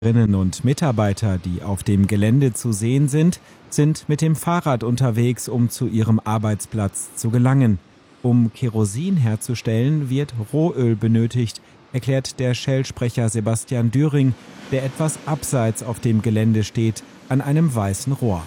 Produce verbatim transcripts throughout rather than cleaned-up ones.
Mitarbeiterinnen und Mitarbeiter, die auf dem Gelände zu sehen sind, sind mit dem Fahrrad unterwegs, um zu ihrem Arbeitsplatz zu gelangen. Um Kerosin herzustellen, wird Rohöl benötigt, erklärt der Shell-Sprecher Sebastian Düring, der etwas abseits auf dem Gelände steht, an einem weißen Rohr.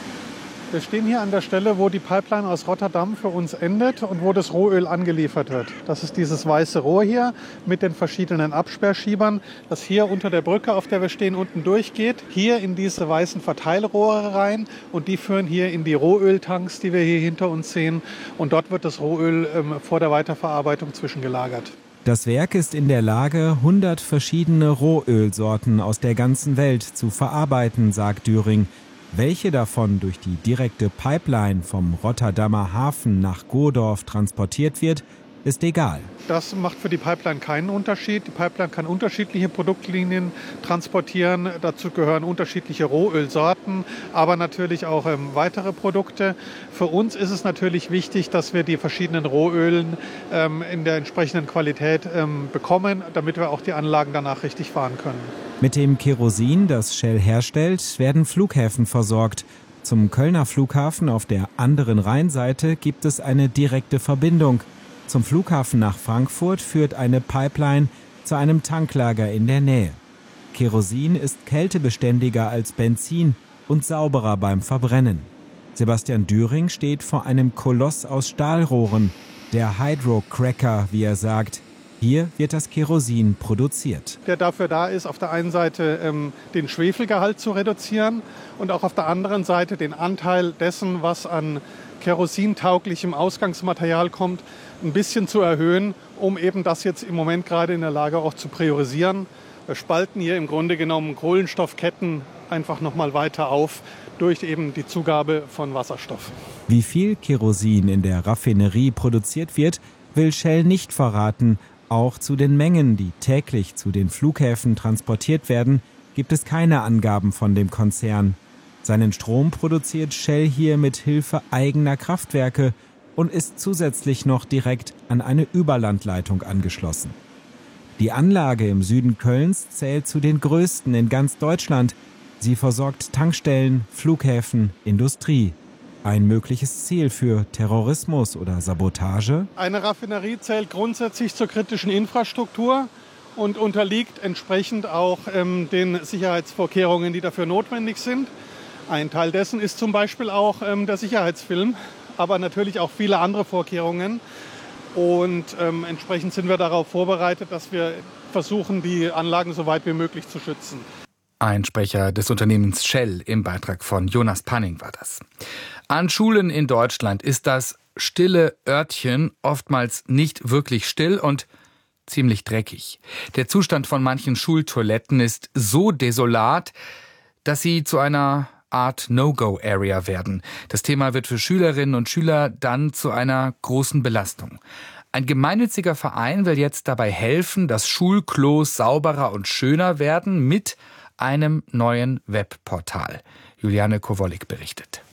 Wir stehen hier an der Stelle, wo die Pipeline aus Rotterdam für uns endet und wo das Rohöl angeliefert wird. Das ist dieses weiße Rohr hier mit den verschiedenen Absperrschiebern, das hier unter der Brücke, auf der wir stehen, unten durchgeht. Hier in diese weißen Verteilrohre rein und die führen hier in die Rohöltanks, die wir hier hinter uns sehen. Und dort wird das Rohöl ähm, vor der Weiterverarbeitung zwischengelagert. Das Werk ist in der Lage, hundert verschiedene Rohölsorten aus der ganzen Welt zu verarbeiten, sagt Düring. Welche davon durch die direkte Pipeline vom Rotterdamer Hafen nach Goordorf transportiert wird, ist egal. Das macht für die Pipeline keinen Unterschied. Die Pipeline kann unterschiedliche Produktlinien transportieren. Dazu gehören unterschiedliche Rohölsorten, aber natürlich auch ähm, weitere Produkte. Für uns ist es natürlich wichtig, dass wir die verschiedenen Rohölen ähm, in der entsprechenden Qualität ähm, bekommen, damit wir auch die Anlagen danach richtig fahren können. Mit dem Kerosin, das Shell herstellt, werden Flughäfen versorgt. Zum Kölner Flughafen auf der anderen Rheinseite gibt es eine direkte Verbindung. Zum Flughafen nach Frankfurt führt eine Pipeline zu einem Tanklager in der Nähe. Kerosin ist kältebeständiger als Benzin und sauberer beim Verbrennen. Sebastian Düring steht vor einem Koloss aus Stahlrohren, der Hydrocracker, wie er sagt. Hier wird das Kerosin produziert. Der dafür da ist, auf der einen Seite ähm, den Schwefelgehalt zu reduzieren und auch auf der anderen Seite den Anteil dessen, was an kerosintauglichem Ausgangsmaterial kommt, ein bisschen zu erhöhen, um eben das jetzt im Moment gerade in der Lage auch zu priorisieren. Wir spalten hier im Grunde genommen Kohlenstoffketten einfach noch mal weiter auf durch eben die Zugabe von Wasserstoff. Wie viel Kerosin in der Raffinerie produziert wird, will Shell nicht verraten. Auch zu den Mengen, die täglich zu den Flughäfen transportiert werden, gibt es keine Angaben von dem Konzern. Seinen Strom produziert Shell hier mit Hilfe eigener Kraftwerke und ist zusätzlich noch direkt an eine Überlandleitung angeschlossen. Die Anlage im Süden Kölns zählt zu den größten in ganz Deutschland. Sie versorgt Tankstellen, Flughäfen, Industrie. Ein mögliches Ziel für Terrorismus oder Sabotage? Eine Raffinerie zählt grundsätzlich zur kritischen Infrastruktur und unterliegt entsprechend auch ähm, den Sicherheitsvorkehrungen, die dafür notwendig sind. Ein Teil dessen ist zum Beispiel auch ähm, der Sicherheitsfilm, aber natürlich auch viele andere Vorkehrungen. Und ähm, entsprechend sind wir darauf vorbereitet, dass wir versuchen, die Anlagen so weit wie möglich zu schützen. Ein Sprecher des Unternehmens Shell im Beitrag von Jonas Panning war das. An Schulen in Deutschland ist das stille Örtchen oftmals nicht wirklich still und ziemlich dreckig. Der Zustand von manchen Schultoiletten ist so desolat, dass sie zu einer Art No-Go-Area werden. Das Thema wird für Schülerinnen und Schüler dann zu einer großen Belastung. Ein gemeinnütziger Verein will jetzt dabei helfen, dass Schulklos sauberer und schöner werden mit einem neuen Webportal. Juliane Kowalik berichtet.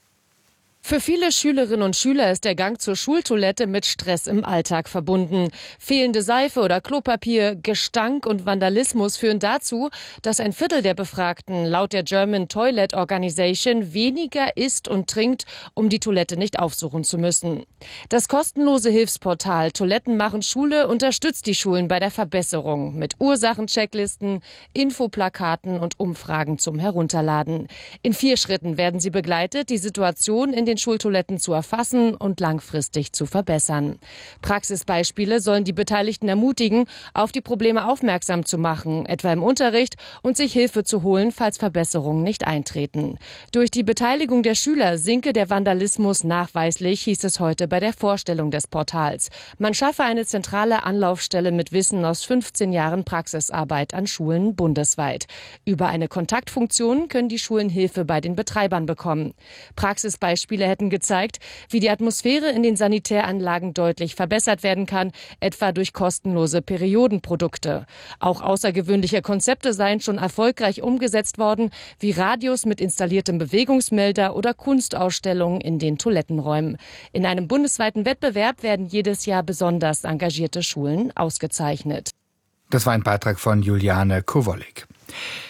Für viele Schülerinnen und Schüler ist der Gang zur Schultoilette mit Stress im Alltag verbunden. Fehlende Seife oder Klopapier, Gestank und Vandalismus führen dazu, dass ein Viertel der Befragten laut der German Toilet Organization weniger isst und trinkt, um die Toilette nicht aufsuchen zu müssen. Das kostenlose Hilfsportal Toiletten machen Schule unterstützt die Schulen bei der Verbesserung mit Ursachenchecklisten, Infoplakaten und Umfragen zum Herunterladen. In vier Schritten werden sie begleitet, die Situation in den Schultoiletten zu erfassen und langfristig zu verbessern. Praxisbeispiele sollen die Beteiligten ermutigen, auf die Probleme aufmerksam zu machen, etwa im Unterricht, und sich Hilfe zu holen, falls Verbesserungen nicht eintreten. Durch die Beteiligung der Schüler sinke der Vandalismus nachweislich, hieß es heute bei der Vorstellung des Portals. Man schaffe eine zentrale Anlaufstelle mit Wissen aus fünfzehn Jahren Praxisarbeit an Schulen bundesweit. Über eine Kontaktfunktion können die Schulen Hilfe bei den Betreibern bekommen. Praxisbeispiele hätten gezeigt, wie die Atmosphäre in den Sanitäranlagen deutlich verbessert werden kann, etwa durch kostenlose Periodenprodukte. Auch außergewöhnliche Konzepte seien schon erfolgreich umgesetzt worden, wie Radios mit installiertem Bewegungsmelder oder Kunstausstellungen in den Toilettenräumen. In einem bundesweiten Wettbewerb werden jedes Jahr besonders engagierte Schulen ausgezeichnet. Das war ein Beitrag von Juliane Kowalik.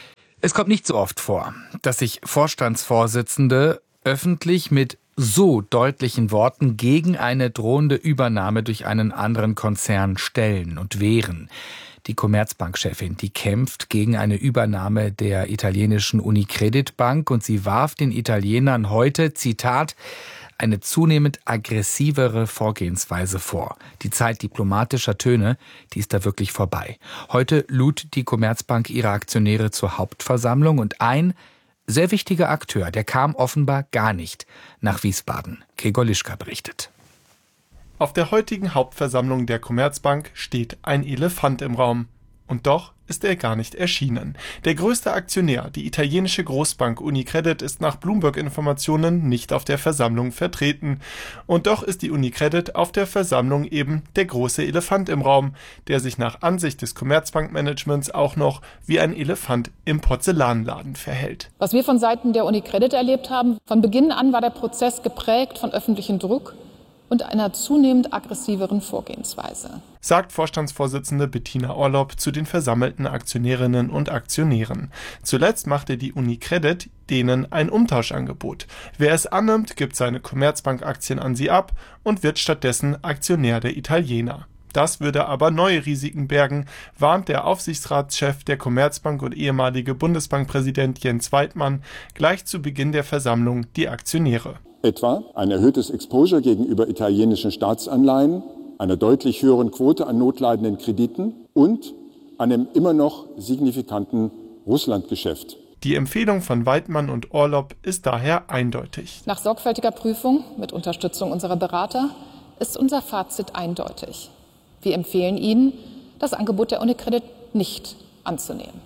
Es kommt nicht so oft vor, dass sich Vorstandsvorsitzende öffentlich mit so deutlichen Worten gegen eine drohende Übernahme durch einen anderen Konzern stellen und wehren. Die Commerzbank-Chefin, die kämpft gegen eine Übernahme der italienischen Unicredit Bank und sie warf den Italienern heute, Zitat, eine zunehmend aggressivere Vorgehensweise vor. Die Zeit diplomatischer Töne, die ist da wirklich vorbei. Heute lud die Commerzbank ihre Aktionäre zur Hauptversammlung und ein sehr wichtiger Akteur, der kam offenbar gar nicht nach Wiesbaden. Gregor Lischka berichtet. Auf der heutigen Hauptversammlung der Commerzbank steht ein Elefant im Raum. Und doch ist er gar nicht erschienen. Der größte Aktionär, die italienische Großbank Unicredit, ist nach Bloomberg-Informationen nicht auf der Versammlung vertreten. Und doch ist die Unicredit auf der Versammlung eben der große Elefant im Raum, der sich nach Ansicht des Commerzbank-Managements auch noch wie ein Elefant im Porzellanladen verhält. Was wir von Seiten der Unicredit erlebt haben, von Beginn an war der Prozess geprägt von öffentlichem Druck und einer zunehmend aggressiveren Vorgehensweise, sagt Vorstandsvorsitzende Bettina Orlopp zu den versammelten Aktionärinnen und Aktionären. Zuletzt machte die Unicredit denen ein Umtauschangebot. Wer es annimmt, gibt seine Commerzbank-Aktien an sie ab und wird stattdessen Aktionär der Italiener. Das würde aber neue Risiken bergen, warnt der Aufsichtsratschef der Commerzbank und ehemalige Bundesbankpräsident Jens Weidmann gleich zu Beginn der Versammlung die Aktionäre. Etwa ein erhöhtes Exposure gegenüber italienischen Staatsanleihen, einer deutlich höheren Quote an notleidenden Krediten und einem immer noch signifikanten Russlandgeschäft. Die Empfehlung von Weidmann und Orlopp ist daher eindeutig. Nach sorgfältiger Prüfung mit Unterstützung unserer Berater ist unser Fazit eindeutig. Wir empfehlen Ihnen, das Angebot der Unicredit nicht anzunehmen.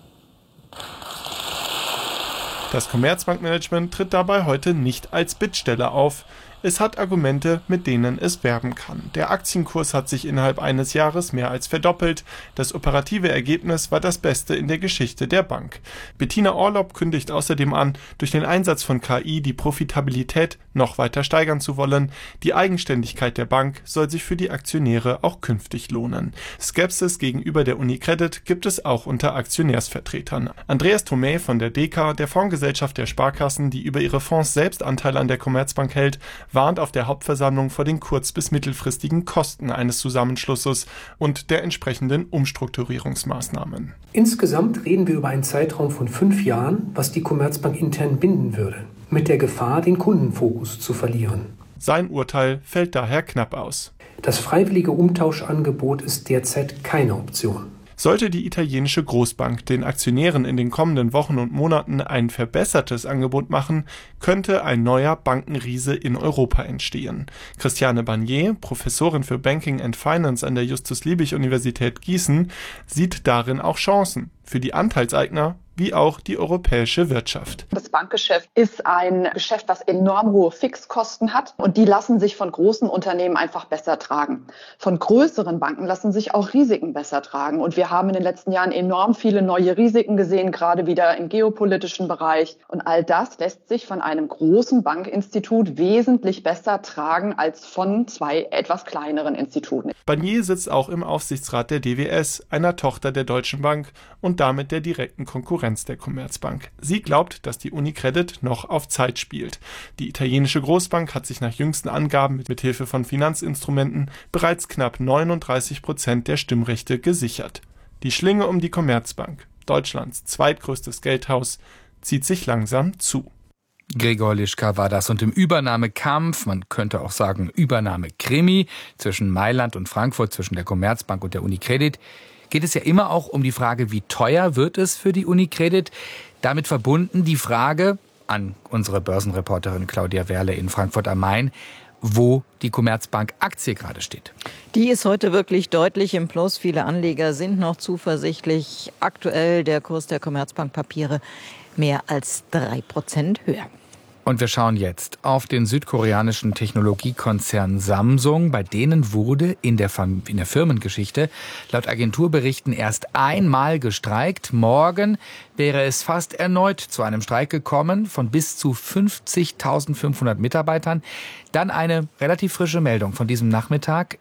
Das Commerzbankmanagement tritt dabei heute nicht als Bittsteller auf. Es hat Argumente, mit denen es werben kann. Der Aktienkurs hat sich innerhalb eines Jahres mehr als verdoppelt. Das operative Ergebnis war das beste in der Geschichte der Bank. Bettina Orlopp kündigt außerdem an, durch den Einsatz von K I die Profitabilität noch weiter steigern zu wollen. Die Eigenständigkeit der Bank soll sich für die Aktionäre auch künftig lohnen. Skepsis gegenüber der Unicredit gibt es auch unter Aktionärsvertretern. Andreas Thomé von der D K, der Fondsgesellschaft der Sparkassen, die über ihre Fonds selbst Anteile an der Commerzbank hält, warnt auf der Hauptversammlung vor den kurz- bis mittelfristigen Kosten eines Zusammenschlusses und der entsprechenden Umstrukturierungsmaßnahmen. Insgesamt reden wir über einen Zeitraum von fünf Jahren, was die Commerzbank intern binden würde, mit der Gefahr, den Kundenfokus zu verlieren. Sein Urteil fällt daher knapp aus. Das freiwillige Umtauschangebot ist derzeit keine Option. Sollte die italienische Großbank den Aktionären in den kommenden Wochen und Monaten ein verbessertes Angebot machen, könnte ein neuer Bankenriese in Europa entstehen. Christiane Barnier, Professorin für Banking and Finance an der Justus-Liebig-Universität Gießen, sieht darin auch Chancen für die Anteilseigner wie auch die europäische Wirtschaft. Das Bankgeschäft ist ein Geschäft, das enorm hohe Fixkosten hat und die lassen sich von großen Unternehmen einfach besser tragen. Von größeren Banken lassen sich auch Risiken besser tragen und wir haben in den letzten Jahren enorm viele neue Risiken gesehen, gerade wieder im geopolitischen Bereich und all das lässt sich von einem großen Bankinstitut wesentlich besser tragen als von zwei etwas kleineren Instituten. Barnier sitzt auch im Aufsichtsrat der D W S, einer Tochter der Deutschen Bank und damit der direkten Konkurrenz der Commerzbank. Sie glaubt, dass die Unicredit noch auf Zeit spielt. Die italienische Großbank hat sich nach jüngsten Angaben mit Hilfe von Finanzinstrumenten bereits knapp neununddreißig Prozent der Stimmrechte gesichert. Die Schlinge um die Commerzbank, Deutschlands zweitgrößtes Geldhaus, zieht sich langsam zu. Gregor Lischka war das. Und im Übernahmekampf, man könnte auch sagen Übernahmekrimi zwischen Mailand und Frankfurt, zwischen der Commerzbank und der Unicredit, geht es ja immer auch um die Frage, wie teuer wird es für die Unicredit? Damit verbunden die Frage an unsere Börsenreporterin Claudia Werle in Frankfurt am Main, wo die Commerzbank-Aktie gerade steht. Die ist heute wirklich deutlich im Plus. Viele Anleger sind noch zuversichtlich. Aktuell der Kurs der Commerzbank-Papiere mehr als drei Prozent höher. Und wir schauen jetzt auf den südkoreanischen Technologiekonzern Samsung. Bei denen wurde in der, Fam- in der Firmengeschichte laut Agenturberichten erst einmal gestreikt. Morgen wäre es fast erneut zu einem Streik gekommen von bis zu fünfzigtausendfünfhundert Mitarbeitern. Dann eine relativ frische Meldung von diesem Nachmittag.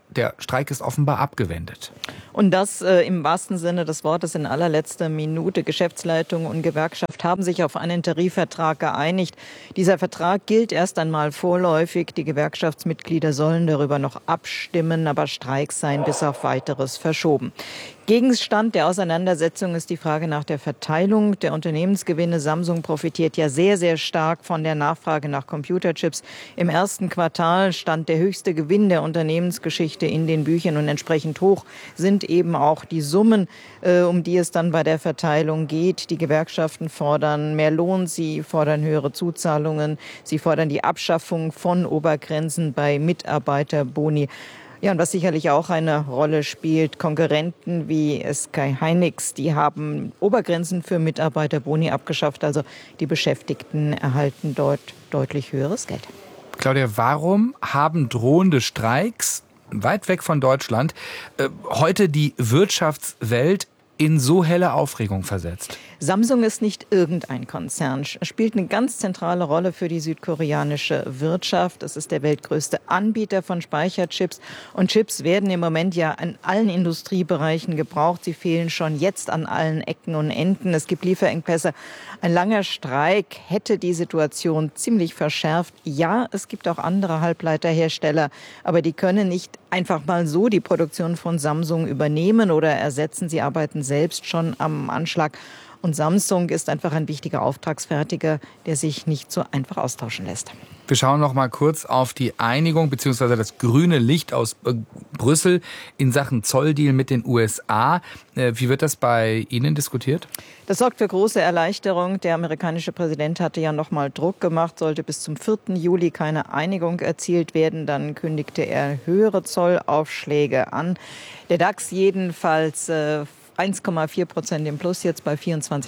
der Streik ist offenbar abgewendet. Und das äh, im wahrsten Sinne des Wortes in allerletzter Minute. Geschäftsleitung und Gewerkschaft haben sich auf einen Tarifvertrag geeinigt. Dieser Vertrag gilt erst einmal vorläufig. Die Gewerkschaftsmitglieder sollen darüber noch abstimmen, aber Streiks seien bis auf Weiteres verschoben. Gegenstand der Auseinandersetzung ist die Frage nach der Verteilung der Unternehmensgewinne. Samsung profitiert ja sehr, sehr stark von der Nachfrage nach Computerchips. Im ersten Quartal stand der höchste Gewinn der Unternehmensgeschichte in den Büchern und entsprechend hoch sind eben auch die Summen, äh, um die es dann bei der Verteilung geht. Die Gewerkschaften fordern mehr Lohn, sie fordern höhere Zuzahlungen, sie fordern die Abschaffung von Obergrenzen bei Mitarbeiterboni. Ja, und was sicherlich auch eine Rolle spielt, Konkurrenten wie S K Hynix, die haben Obergrenzen für Mitarbeiterboni abgeschafft. Also die Beschäftigten erhalten dort deutlich höheres Geld. Claudia, warum haben drohende Streiks weit weg von Deutschland äh, heute die Wirtschaftswelt in so helle Aufregung versetzt? Samsung ist nicht irgendein Konzern, spielt eine ganz zentrale Rolle für die südkoreanische Wirtschaft. Es ist der weltgrößte Anbieter von Speicherchips. Und Chips werden im Moment ja in allen Industriebereichen gebraucht. Sie fehlen schon jetzt an allen Ecken und Enden. Es gibt Lieferengpässe. Ein langer Streik hätte die Situation ziemlich verschärft. Ja, es gibt auch andere Halbleiterhersteller, aber die können nicht einfach mal so die Produktion von Samsung übernehmen oder ersetzen. Sie arbeiten selbst schon am Anschlag. Und Samsung ist einfach ein wichtiger Auftragsfertiger, der sich nicht so einfach austauschen lässt. Wir schauen noch mal kurz auf die Einigung bzw. das grüne Licht aus Brüssel in Sachen Zolldeal mit den U S A. Wie wird das bei Ihnen diskutiert? Das sorgt für große Erleichterung. Der amerikanische Präsident hatte ja noch mal Druck gemacht. Sollte bis zum vierten Juli keine Einigung erzielt werden, dann kündigte er höhere Zollaufschläge an. Der DAX jedenfalls äh, eins Komma vier Prozent im Plus, jetzt bei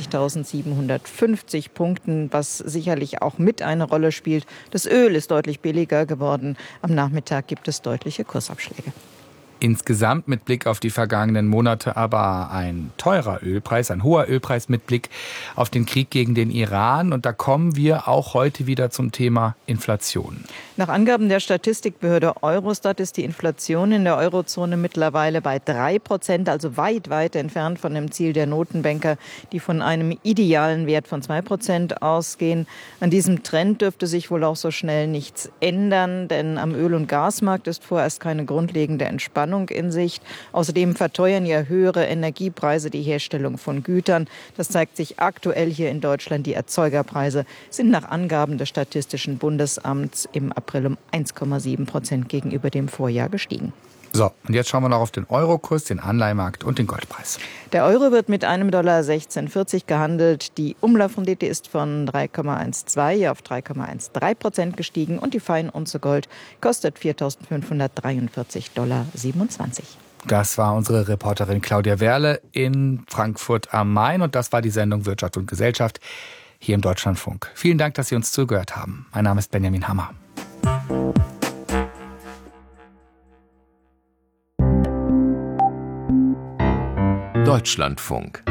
vierundzwanzigtausendsiebenhundertfünfzig Punkten, was sicherlich auch mit eine Rolle spielt. Das Öl ist deutlich billiger geworden. Am Nachmittag gibt es deutliche Kursabschläge. Insgesamt mit Blick auf die vergangenen Monate aber ein teurer Ölpreis, ein hoher Ölpreis mit Blick auf den Krieg gegen den Iran. Und da kommen wir auch heute wieder zum Thema Inflation. Nach Angaben der Statistikbehörde Eurostat ist die Inflation in der Eurozone mittlerweile bei drei Prozent, also weit, weit entfernt von dem Ziel der Notenbanker, die von einem idealen Wert von zwei Prozent ausgehen. An diesem Trend dürfte sich wohl auch so schnell nichts ändern, denn am Öl- und Gasmarkt ist vorerst keine grundlegende Entspannung in Sicht. Außerdem verteuern ja höhere Energiepreise die Herstellung von Gütern. Das zeigt sich aktuell hier in Deutschland. Die Erzeugerpreise sind nach Angaben des Statistischen Bundesamts im April um eins Komma sieben Prozent gegenüber dem Vorjahr gestiegen. So, und jetzt schauen wir noch auf den Eurokurs, den Anleihemarkt und den Goldpreis. Der Euro wird mit einem Dollar sechzehn vierzig gehandelt. Die Umlaufrendite ist von drei Komma zwölf auf drei Komma dreizehn Prozent gestiegen und die Feinunze Gold kostet viertausendfünfhundertdreiundvierzig Dollar siebenundzwanzig. Das war unsere Reporterin Claudia Werle in Frankfurt am Main und das war die Sendung Wirtschaft und Gesellschaft hier im Deutschlandfunk. Vielen Dank, dass Sie uns zugehört haben. Mein Name ist Benjamin Hammer. Deutschlandfunk.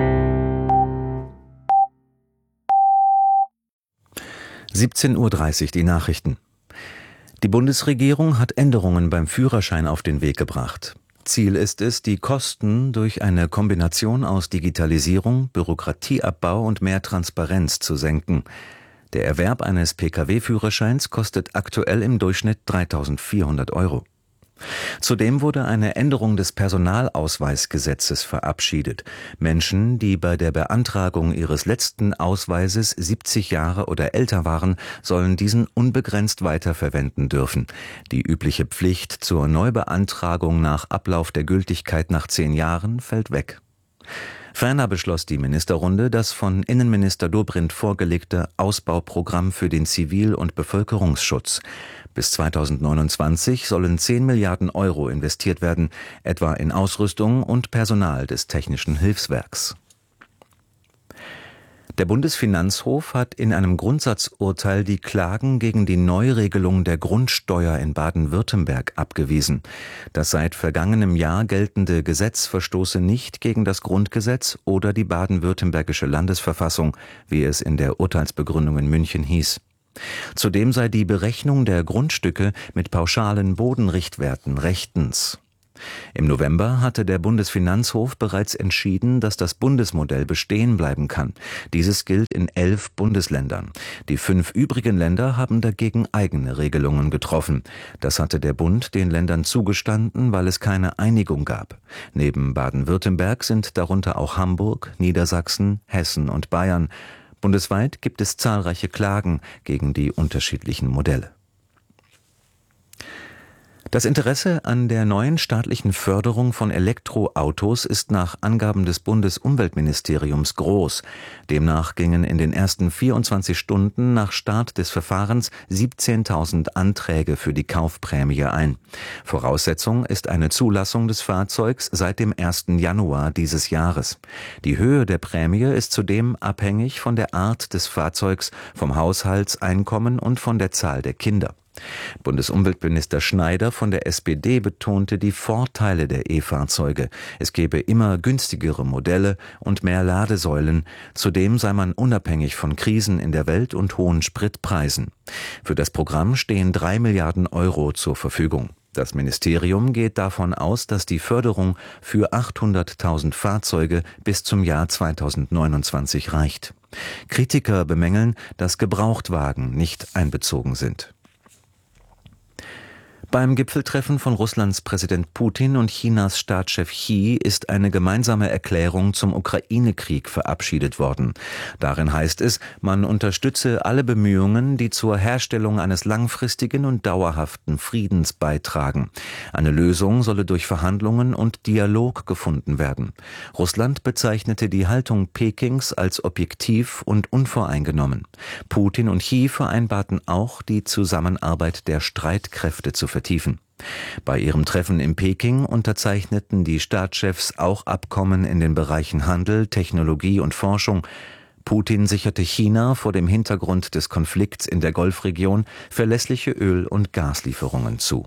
siebzehn Uhr dreißig, die Nachrichten. Die Bundesregierung hat Änderungen beim Führerschein auf den Weg gebracht. Ziel ist es, die Kosten durch eine Kombination aus Digitalisierung, Bürokratieabbau und mehr Transparenz zu senken. Der Erwerb eines Pkw Führerscheins kostet aktuell im Durchschnitt dreitausendvierhundert Euro. Zudem wurde eine Änderung des Personalausweisgesetzes verabschiedet. Menschen, die bei der Beantragung ihres letzten Ausweises siebzig Jahre oder älter waren, sollen diesen unbegrenzt weiterverwenden dürfen. Die übliche Pflicht zur Neubeantragung nach Ablauf der Gültigkeit nach zehn Jahren fällt weg. Ferner beschloss die Ministerrunde das von Innenminister Dobrindt vorgelegte Ausbauprogramm für den Zivil- und Bevölkerungsschutz. Bis zweitausendneunundzwanzig sollen zehn Milliarden Euro investiert werden, etwa in Ausrüstung und Personal des Technischen Hilfswerks. Der Bundesfinanzhof hat in einem Grundsatzurteil die Klagen gegen die Neuregelung der Grundsteuer in Baden-Württemberg abgewiesen. Das seit vergangenem Jahr geltende Gesetz verstoße nicht gegen das Grundgesetz oder die baden-württembergische Landesverfassung, wie es in der Urteilsbegründung in München hieß. Zudem sei die Berechnung der Grundstücke mit pauschalen Bodenrichtwerten rechtens. Im November hatte der Bundesfinanzhof bereits entschieden, dass das Bundesmodell bestehen bleiben kann. Dieses gilt in elf Bundesländern. Die fünf übrigen Länder haben dagegen eigene Regelungen getroffen. Das hatte der Bund den Ländern zugestanden, weil es keine Einigung gab. Neben Baden-Württemberg sind darunter auch Hamburg, Niedersachsen, Hessen und Bayern. Bundesweit gibt es zahlreiche Klagen gegen die unterschiedlichen Modelle. Das Interesse an der neuen staatlichen Förderung von Elektroautos ist nach Angaben des Bundesumweltministeriums groß. Demnach gingen in den ersten vierundzwanzig Stunden nach Start des Verfahrens siebzehntausend Anträge für die Kaufprämie ein. Voraussetzung ist eine Zulassung des Fahrzeugs seit dem ersten Januar dieses Jahres. Die Höhe der Prämie ist zudem abhängig von der Art des Fahrzeugs, vom Haushaltseinkommen und von der Zahl der Kinder. Bundesumweltminister Schneider von der S P D betonte die Vorteile der E-Fahrzeuge. Es gebe immer günstigere Modelle und mehr Ladesäulen. Zudem sei man unabhängig von Krisen in der Welt und hohen Spritpreisen. Für das Programm stehen drei Milliarden Euro zur Verfügung. Das Ministerium geht davon aus, dass die Förderung für achthunderttausend Fahrzeuge bis zum Jahr zweitausendneunundzwanzig reicht. Kritiker bemängeln, dass Gebrauchtwagen nicht einbezogen sind. Beim Gipfeltreffen von Russlands Präsident Putin und Chinas Staatschef Xi ist eine gemeinsame Erklärung zum Ukraine-Krieg verabschiedet worden. Darin heißt es, man unterstütze alle Bemühungen, die zur Herstellung eines langfristigen und dauerhaften Friedens beitragen. Eine Lösung solle durch Verhandlungen und Dialog gefunden werden. Russland bezeichnete die Haltung Pekings als objektiv und unvoreingenommen. Putin und Xi vereinbarten auch, die Zusammenarbeit der Streitkräfte zu vertiefen. Bei ihrem Treffen in Peking unterzeichneten die Staatschefs auch Abkommen in den Bereichen Handel, Technologie und Forschung. Putin sicherte China vor dem Hintergrund des Konflikts in der Golfregion verlässliche Öl- und Gaslieferungen zu.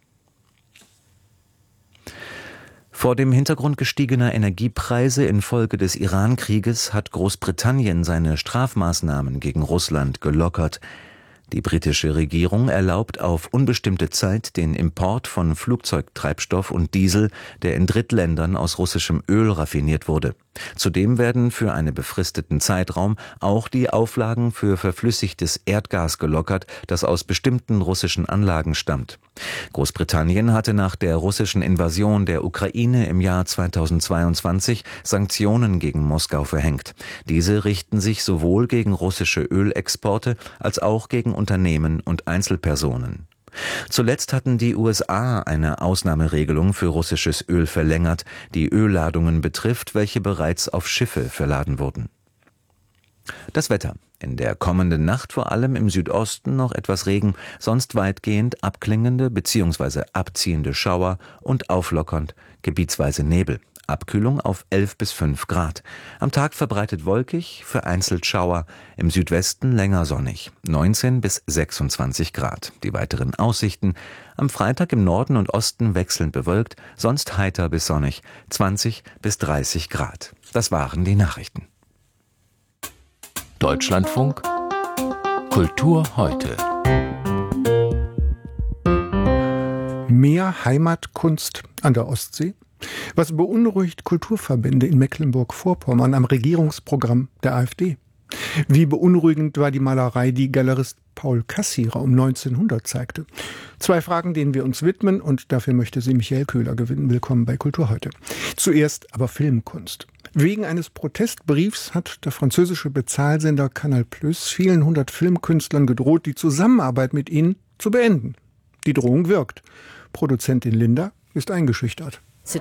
Vor dem Hintergrund gestiegener Energiepreise infolge des Iran-Krieges hat Großbritannien seine Strafmaßnahmen gegen Russland gelockert. Die britische Regierung erlaubt auf unbestimmte Zeit den Import von Flugzeugtreibstoff und Diesel, der in Drittländern aus russischem Öl raffiniert wurde. Zudem werden für einen befristeten Zeitraum auch die Auflagen für verflüssigtes Erdgas gelockert, das aus bestimmten russischen Anlagen stammt. Großbritannien hatte nach der russischen Invasion der Ukraine im Jahr zweitausendzweiundzwanzig Sanktionen gegen Moskau verhängt. Diese richten sich sowohl gegen russische Ölexporte als auch gegen Unternehmen und Einzelpersonen. Zuletzt hatten die U S A eine Ausnahmeregelung für russisches Öl verlängert, die Ölladungen betrifft, welche bereits auf Schiffe verladen wurden. Das Wetter. In der kommenden Nacht vor allem im Südosten noch etwas Regen, sonst weitgehend abklingende bzw. abziehende Schauer und auflockernd, gebietsweise Nebel. Abkühlung auf elf bis fünf Grad. Am Tag verbreitet wolkig, vereinzelt Schauer, im Südwesten länger sonnig, neunzehn bis sechsundzwanzig Grad. Die weiteren Aussichten: am Freitag im Norden und Osten wechselnd bewölkt, sonst heiter bis sonnig, zwanzig bis dreißig Grad. Das waren die Nachrichten. Deutschlandfunk Kultur heute. Mehr Heimatkunst an der Ostsee? Was beunruhigt Kulturverbände in Mecklenburg-Vorpommern am Regierungsprogramm der AfD? Wie beunruhigend war die Malerei, die Galerist Paul Kassierer um neunzehnhundert zeigte? Zwei Fragen, denen wir uns widmen, und dafür möchte sie Michael Köhler gewinnen. Willkommen bei Kultur heute. Zuerst aber Filmkunst. Wegen eines Protestbriefs hat der französische Bezahlsender Canal Plus vielen hundert Filmkünstlern gedroht, die Zusammenarbeit mit ihnen zu beenden. Die Drohung wirkt. Produzentin Linda ist eingeschüchtert.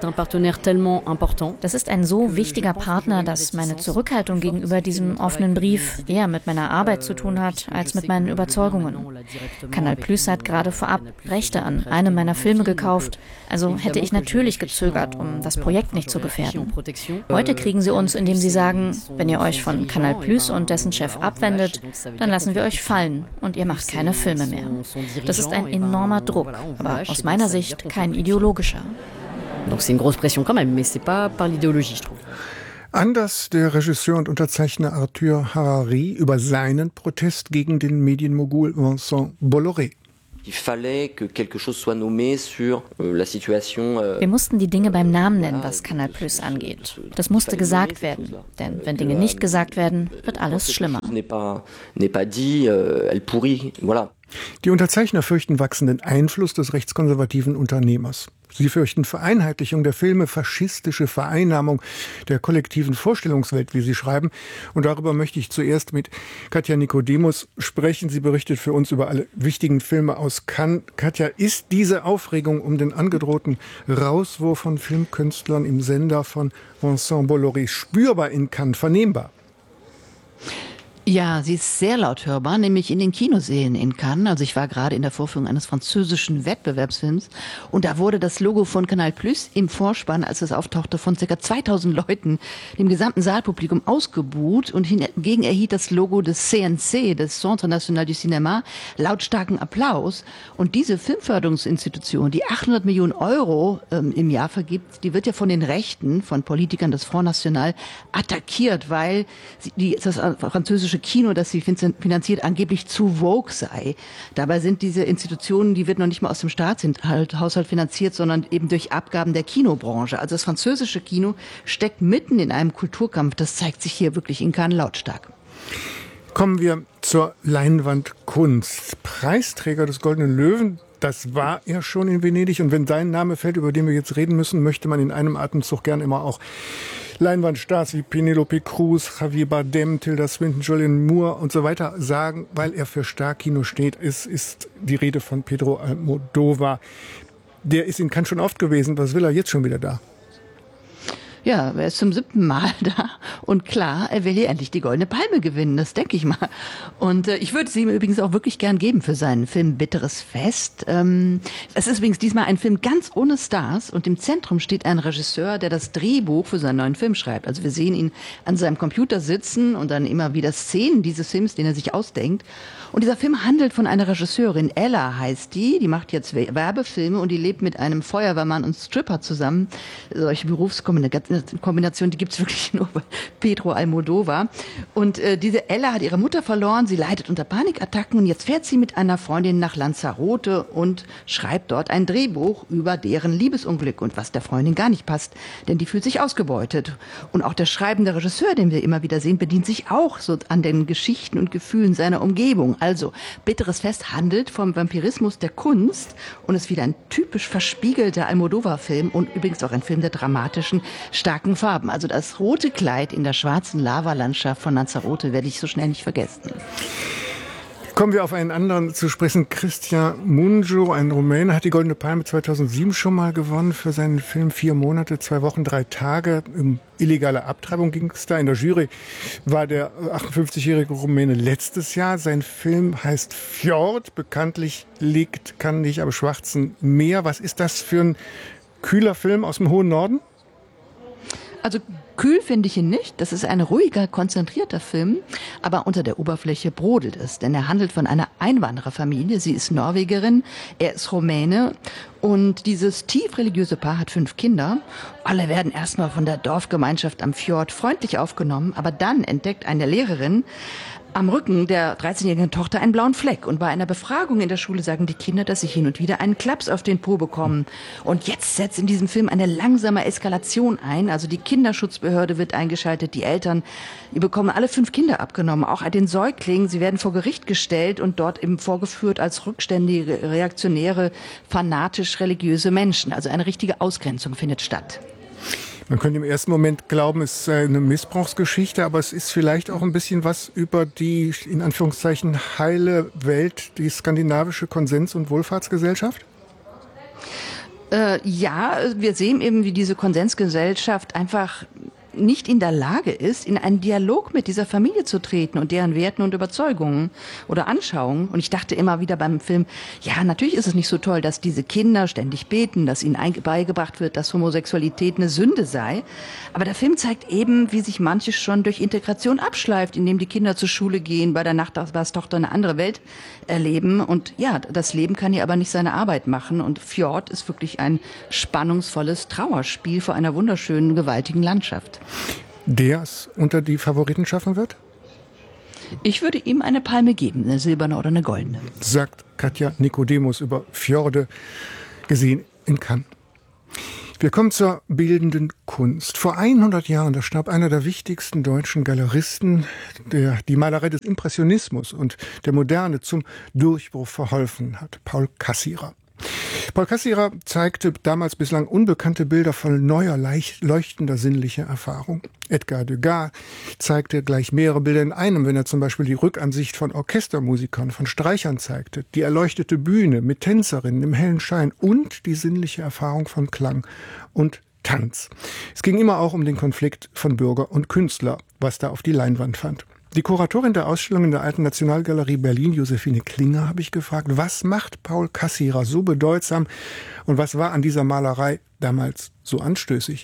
Das ist ein so wichtiger Partner, dass meine Zurückhaltung gegenüber diesem offenen Brief eher mit meiner Arbeit zu tun hat, als mit meinen Überzeugungen. Canal Plus hat gerade vorab Rechte an einem meiner Filme gekauft, also hätte ich natürlich gezögert, um das Projekt nicht zu gefährden. Heute kriegen sie uns, indem sie sagen, wenn ihr euch von Canal Plus und dessen Chef abwendet, dann lassen wir euch fallen und ihr macht keine Filme mehr. Das ist ein enormer Druck, aber aus meiner Sicht kein ideologischer. Donc c'est une grosse pression quand même, mais c'est pas par l'idéologie, je trouve. Anders der Regisseur und Unterzeichner Arthur Harari über seinen Protest gegen den Medienmogul Vincent Bolloré. Wir mussten die Dinge beim Namen nennen, was Canal Plus angeht. Das musste gesagt werden, denn wenn Dinge nicht gesagt werden, wird alles schlimmer. Die Unterzeichner fürchten wachsenden Einfluss des rechtskonservativen Unternehmers. Sie fürchten Vereinheitlichung der Filme, faschistische Vereinnahmung der kollektiven Vorstellungswelt, wie sie schreiben. Und darüber möchte ich zuerst mit Katja Nicodemus sprechen. Sie berichtet für uns über alle wichtigen Filme aus Cannes. Katja, ist diese Aufregung um den angedrohten Rauswurf von Filmkünstlern im Sender von Vincent Bolloré spürbar in Cannes, vernehmbar? Ja, sie ist sehr laut hörbar, nämlich in den Kinosälen in Cannes. Also ich war gerade in der Vorführung eines französischen Wettbewerbsfilms und da wurde das Logo von Canal Plus im Vorspann, als es auftauchte, von ca. zweitausend Leuten, dem gesamten Saalpublikum, ausgebuht und hingegen erhielt das Logo des C N C, des Centre National du Cinéma, lautstarken Applaus. Und diese Filmförderungsinstitution, die achthundert Millionen Euro ähm, im Jahr vergibt, die wird ja von den Rechten, von Politikern des Front National attackiert, weil sie, die, das französische Kino, das sie finanziert, angeblich zu woke sei. Dabei sind diese Institutionen, die wird noch nicht mal aus dem Staatshaushalt finanziert, sondern eben durch Abgaben der Kinobranche. Also das französische Kino steckt mitten in einem Kulturkampf. Das zeigt sich hier wirklich in Cannes lautstark. Kommen wir zur Leinwandkunst. Preisträger des Goldenen Löwen, das war er schon in Venedig. Und wenn dein Name fällt, über den wir jetzt reden müssen, möchte man in einem Atemzug gern immer auch Leinwandstars wie Penelope Cruz, Javier Bardem, Tilda Swinton, Julianne Moore und so weiter sagen, weil er für Starkkino steht. Es ist die Rede von Pedro Almodóvar. Der ist in Cannes schon oft gewesen. Was will er jetzt schon wieder da? Ja, er ist zum siebten Mal da und klar, er will hier endlich die Goldene Palme gewinnen, das denke ich mal. Und äh, ich würde es ihm übrigens auch wirklich gern geben für seinen Film Bitteres Fest. Ähm, es ist übrigens diesmal ein Film ganz ohne Stars und im Zentrum steht ein Regisseur, der das Drehbuch für seinen neuen Film schreibt. Also wir sehen ihn an seinem Computer sitzen und dann immer wieder Szenen dieses Films, den er sich ausdenkt. Und dieser Film handelt von einer Regisseurin, Ella heißt die, die macht jetzt Werbefilme und die lebt mit einem Feuerwehrmann und Stripper zusammen. Solche Berufskombinationen, die gibt's wirklich nur bei Pedro Almodóvar. Und äh, diese Ella hat ihre Mutter verloren, sie leidet unter Panikattacken und jetzt fährt sie mit einer Freundin nach Lanzarote und schreibt dort ein Drehbuch über deren Liebesunglück und was der Freundin gar nicht passt, denn die fühlt sich ausgebeutet. Und auch der schreibende Regisseur, den wir immer wieder sehen, bedient sich auch so an den Geschichten und Gefühlen seiner Umgebung. Also, Bitteres Fest handelt vom Vampirismus der Kunst und ist wieder ein typisch verspiegelter Almodóvar-Film und übrigens auch ein Film der dramatischen, starken Farben. Also das rote Kleid in der schwarzen Lavalandschaft von Lanzarote werde ich so schnell nicht vergessen. Kommen wir auf einen anderen zu sprechen. Cristian Mungiu, ein Rumäne, hat die Goldene Palme zweitausendsieben schon mal gewonnen für seinen Film Vier Monate, zwei Wochen, drei Tage. Um illegale Abtreibung ging es da. In der Jury war der achtundfünfzigjährige Rumäne letztes Jahr. Sein Film heißt Fjord. Bekanntlich liegt Cannes nicht am Schwarzen Meer. Was ist das für ein kühler Film aus dem hohen Norden? Also kühl finde ich ihn nicht. Das ist ein ruhiger, konzentrierter Film. Aber unter der Oberfläche brodelt es. Denn er handelt von einer Einwandererfamilie. Sie ist Norwegerin, er ist Rumäne. Und dieses tief religiöse Paar hat fünf Kinder. Alle werden erstmal von der Dorfgemeinschaft am Fjord freundlich aufgenommen. Aber dann entdeckt eine Lehrerin am Rücken der dreizehnjährigen Tochter einen blauen Fleck. Und bei einer Befragung in der Schule sagen die Kinder, dass sie hin und wieder einen Klaps auf den Po bekommen. Und jetzt setzt in diesem Film eine langsame Eskalation ein. Also die Kinderschutzbehörde wird eingeschaltet, die Eltern, die bekommen alle fünf Kinder abgenommen, auch den Säugling. Sie werden vor Gericht gestellt und dort eben vorgeführt als rückständige, reaktionäre, fanatisch-religiöse Menschen. Also eine richtige Ausgrenzung findet statt. Man könnte im ersten Moment glauben, es sei eine Missbrauchsgeschichte, aber es ist vielleicht auch ein bisschen was über die, in Anführungszeichen, heile Welt, die skandinavische Konsens- und Wohlfahrtsgesellschaft? Äh, ja, wir sehen eben, wie diese Konsensgesellschaft einfach nicht in der Lage ist, in einen Dialog mit dieser Familie zu treten und deren Werten und Überzeugungen oder Anschauungen. Und ich dachte immer wieder beim Film, ja, natürlich ist es nicht so toll, dass diese Kinder ständig beten, dass ihnen beigebracht wird, dass Homosexualität eine Sünde sei. Aber der Film zeigt eben, wie sich manches schon durch Integration abschleift, indem die Kinder zur Schule gehen, bei der Nachbarstochter eine andere Welt erleben. Und ja, das Leben kann hier aber nicht seine Arbeit machen. Und Fjord ist wirklich ein spannungsvolles Trauerspiel vor einer wunderschönen, gewaltigen Landschaft. der es unter die Favoriten schaffen wird? Ich würde ihm eine Palme geben, eine silberne oder eine goldene. Sagt Katja Nikodemus über Fjorde, gesehen in Cannes. Wir kommen zur bildenden Kunst. Vor hundert Jahren, da starb einer der wichtigsten deutschen Galeristen, der die Malerei des Impressionismus und der Moderne zum Durchbruch verholfen hat, Paul Cassirer. Paul Cassirer zeigte damals bislang unbekannte Bilder von neuer, leuchtender sinnlicher Erfahrung. Edgar Degas zeigte gleich mehrere Bilder in einem, wenn er zum Beispiel die Rückansicht von Orchestermusikern, von Streichern zeigte, die erleuchtete Bühne mit Tänzerinnen im hellen Schein und die sinnliche Erfahrung von Klang und Tanz. Es ging immer auch um den Konflikt von Bürger und Künstler, was da auf die Leinwand fand. Die Kuratorin der Ausstellung in der Alten Nationalgalerie Berlin, Josephine Klinger, habe ich gefragt, was macht Paul Cassirer so bedeutsam und was war an dieser Malerei damals so anstößig?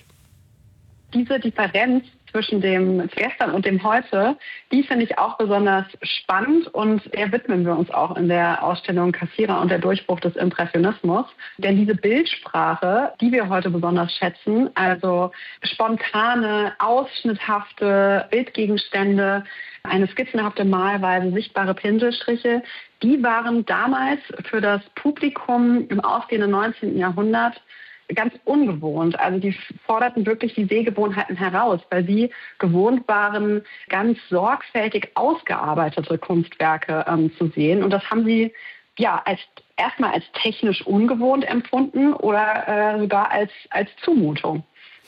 Diese Differenz zwischen dem Gestern und dem Heute, die finde ich auch besonders spannend und der widmen wir uns auch in der Ausstellung Cassirer und der Durchbruch des Impressionismus. Denn diese Bildsprache, die wir heute besonders schätzen, also spontane, ausschnitthafte Bildgegenstände, eine skizzenhafte Malweise, sichtbare Pinselstriche, die waren damals für das Publikum im ausgehenden neunzehnten Jahrhundert ganz ungewohnt. Also die forderten wirklich die Sehgewohnheiten heraus, weil sie gewohnt waren, ganz sorgfältig ausgearbeitete Kunstwerke ähm, zu sehen. Und das haben sie ja als erstmal als technisch ungewohnt empfunden oder äh, sogar als, als Zumutung.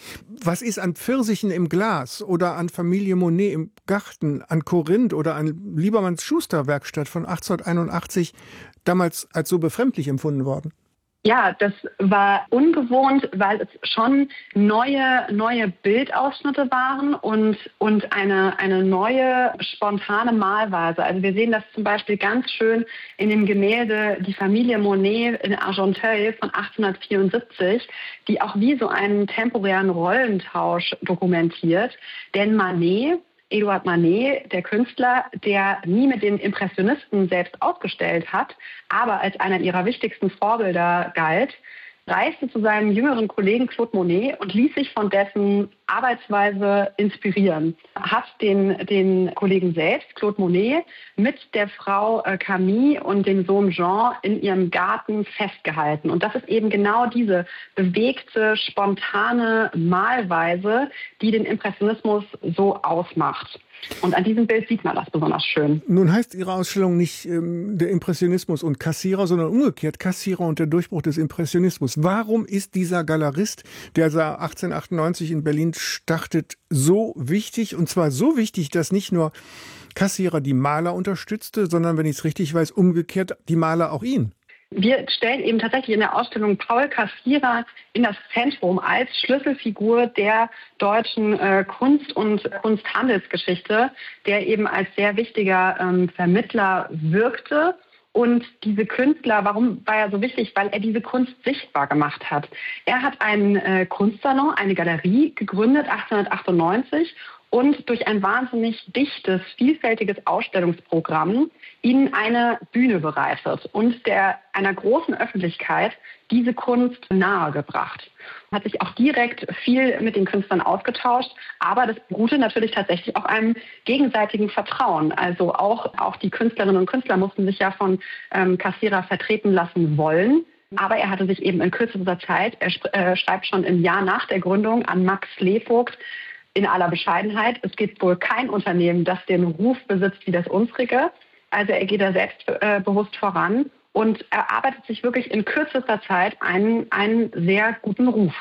Was ist an Pfirsichen im Glas oder an Familie Monet im Garten, an Korinth oder an Liebermanns Schuster-Werkstatt von achtzehnhunderteinundachtzig damals als so befremdlich empfunden worden? Ja, das war ungewohnt, weil es schon neue, neue Bildausschnitte waren und, und eine, eine neue, spontane Malweise. Also wir sehen das zum Beispiel ganz schön in dem Gemälde Die Familie Monet in Argenteuil von achtzehnhundertvierundsiebzig, die auch wie so einen temporären Rollentausch dokumentiert. Denn Manet, Eduard Manet, der Künstler, der nie mit den Impressionisten selbst ausgestellt hat, aber als einer ihrer wichtigsten Vorbilder galt, reiste zu seinem jüngeren Kollegen Claude Monet und ließ sich von dessen Arbeitsweise inspirieren. Hat den, den Kollegen selbst, Claude Monet, mit der Frau Camille und dem Sohn Jean in ihrem Garten festgehalten. Und das ist eben genau diese bewegte, spontane Malweise, die den Impressionismus so ausmacht. Und an diesem Bild sieht man das besonders schön. Nun heißt Ihre Ausstellung nicht ähm, der Impressionismus und Cassirer, sondern umgekehrt Cassirer und der Durchbruch des Impressionismus. Warum ist dieser Galerist, der achtzehnhundertachtundneunzig in Berlin startet, so wichtig? Und zwar so wichtig, dass nicht nur Cassirer die Maler unterstützte, sondern, wenn ich es richtig weiß, umgekehrt die Maler auch ihn. Wir stellen eben tatsächlich in der Ausstellung Paul Cassirer in das Zentrum als Schlüsselfigur der deutschen äh, Kunst- und Kunsthandelsgeschichte, der eben als sehr wichtiger ähm, Vermittler wirkte. Und diese Künstler, warum war er so wichtig? Weil er diese Kunst sichtbar gemacht hat. Er hat einen äh, Kunstsalon, eine Galerie gegründet, achtzehnhundertachtundneunzig, und durch ein wahnsinnig dichtes, vielfältiges Ausstellungsprogramm ihnen eine Bühne bereitet und der einer großen Öffentlichkeit diese Kunst nahegebracht. Hat sich auch direkt viel mit den Künstlern ausgetauscht, aber das beruhte natürlich tatsächlich auf einem gegenseitigen Vertrauen. Also auch, auch die Künstlerinnen und Künstler mussten sich ja von ähm, Cassirer vertreten lassen wollen. Aber er hatte sich eben in kürzester Zeit, er äh, schreibt schon im Jahr nach der Gründung an Max Slevogt, in aller Bescheidenheit, es gibt wohl kein Unternehmen, das den Ruf besitzt wie das unsrige. Also er geht da selbstbewusst äh, voran und erarbeitet sich wirklich in kürzester Zeit einen, einen sehr guten Ruf.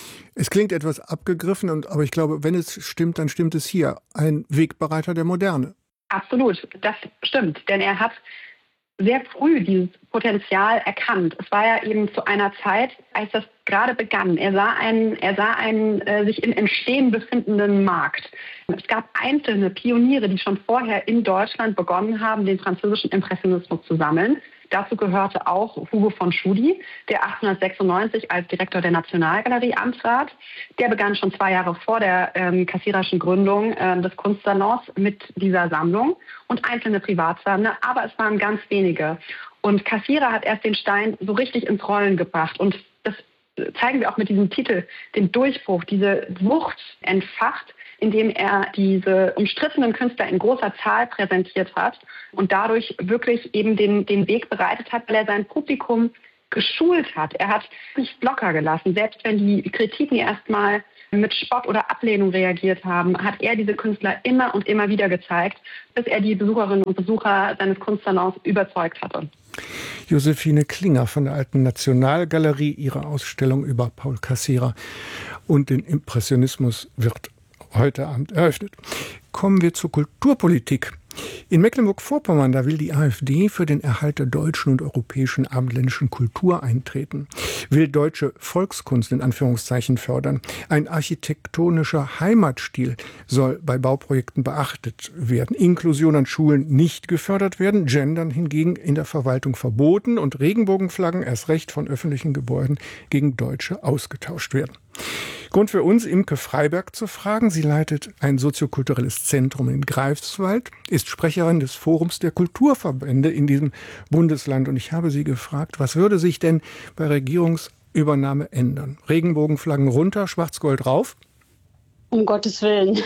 Es klingt etwas abgegriffen, und, aber ich glaube, wenn es stimmt, dann stimmt es hier. Ein Wegbereiter der Moderne. Absolut, das stimmt. Denn er hat sehr früh dieses Potenzial erkannt. Es war ja eben zu einer Zeit, als das gerade begann. Er sah einen, er sah einen äh, sich im Entstehen befindenden Markt. Es gab einzelne Pioniere, die schon vorher in Deutschland begonnen haben, den französischen Impressionismus zu sammeln. Dazu gehörte auch Hugo von Tschudi, der achtzehnhundertsechsundneunzig als Direktor der Nationalgalerie antrat. Der begann schon zwei Jahre vor der ähm, kassiererischen Gründung äh, des Kunstsalons mit dieser Sammlung und einzelne Privatsammler, aber es waren ganz wenige. Und Cassirer hat erst den Stein so richtig ins Rollen gebracht. Und das zeigen wir auch mit diesem Titel, den Durchbruch, diese Wucht entfacht, indem er diese umstrittenen Künstler in großer Zahl präsentiert hat und dadurch wirklich eben den, den Weg bereitet hat, weil er sein Publikum geschult hat. Er hat nicht locker gelassen. Selbst wenn die Kritiken erstmal mit Spott oder Ablehnung reagiert haben, hat er diese Künstler immer und immer wieder gezeigt, bis er die Besucherinnen und Besucher seines Kunstsalons überzeugt hatte. Josephine Klinger von der Alten Nationalgalerie, ihre Ausstellung über Paul Cassirer und den Impressionismus wird heute Abend eröffnet. Kommen wir zur Kulturpolitik. In Mecklenburg-Vorpommern, da will die AfD für den Erhalt der deutschen und europäischen abendländischen Kultur eintreten, will deutsche Volkskunst in Anführungszeichen fördern. Ein architektonischer Heimatstil soll bei Bauprojekten beachtet werden. Inklusion an Schulen nicht gefördert werden, Gendern hingegen in der Verwaltung verboten und Regenbogenflaggen erst recht von öffentlichen Gebäuden gegen Deutsche ausgetauscht werden. Grund für uns, Imke Freiberg zu fragen. Sie leitet ein soziokulturelles Zentrum in Greifswald, ist Sprecherin des Forums der Kulturverbände in diesem Bundesland. Und ich habe sie gefragt, was würde sich denn bei Regierungsübernahme ändern? Regenbogenflaggen runter, Schwarz-Gold rauf? Um Gottes Willen.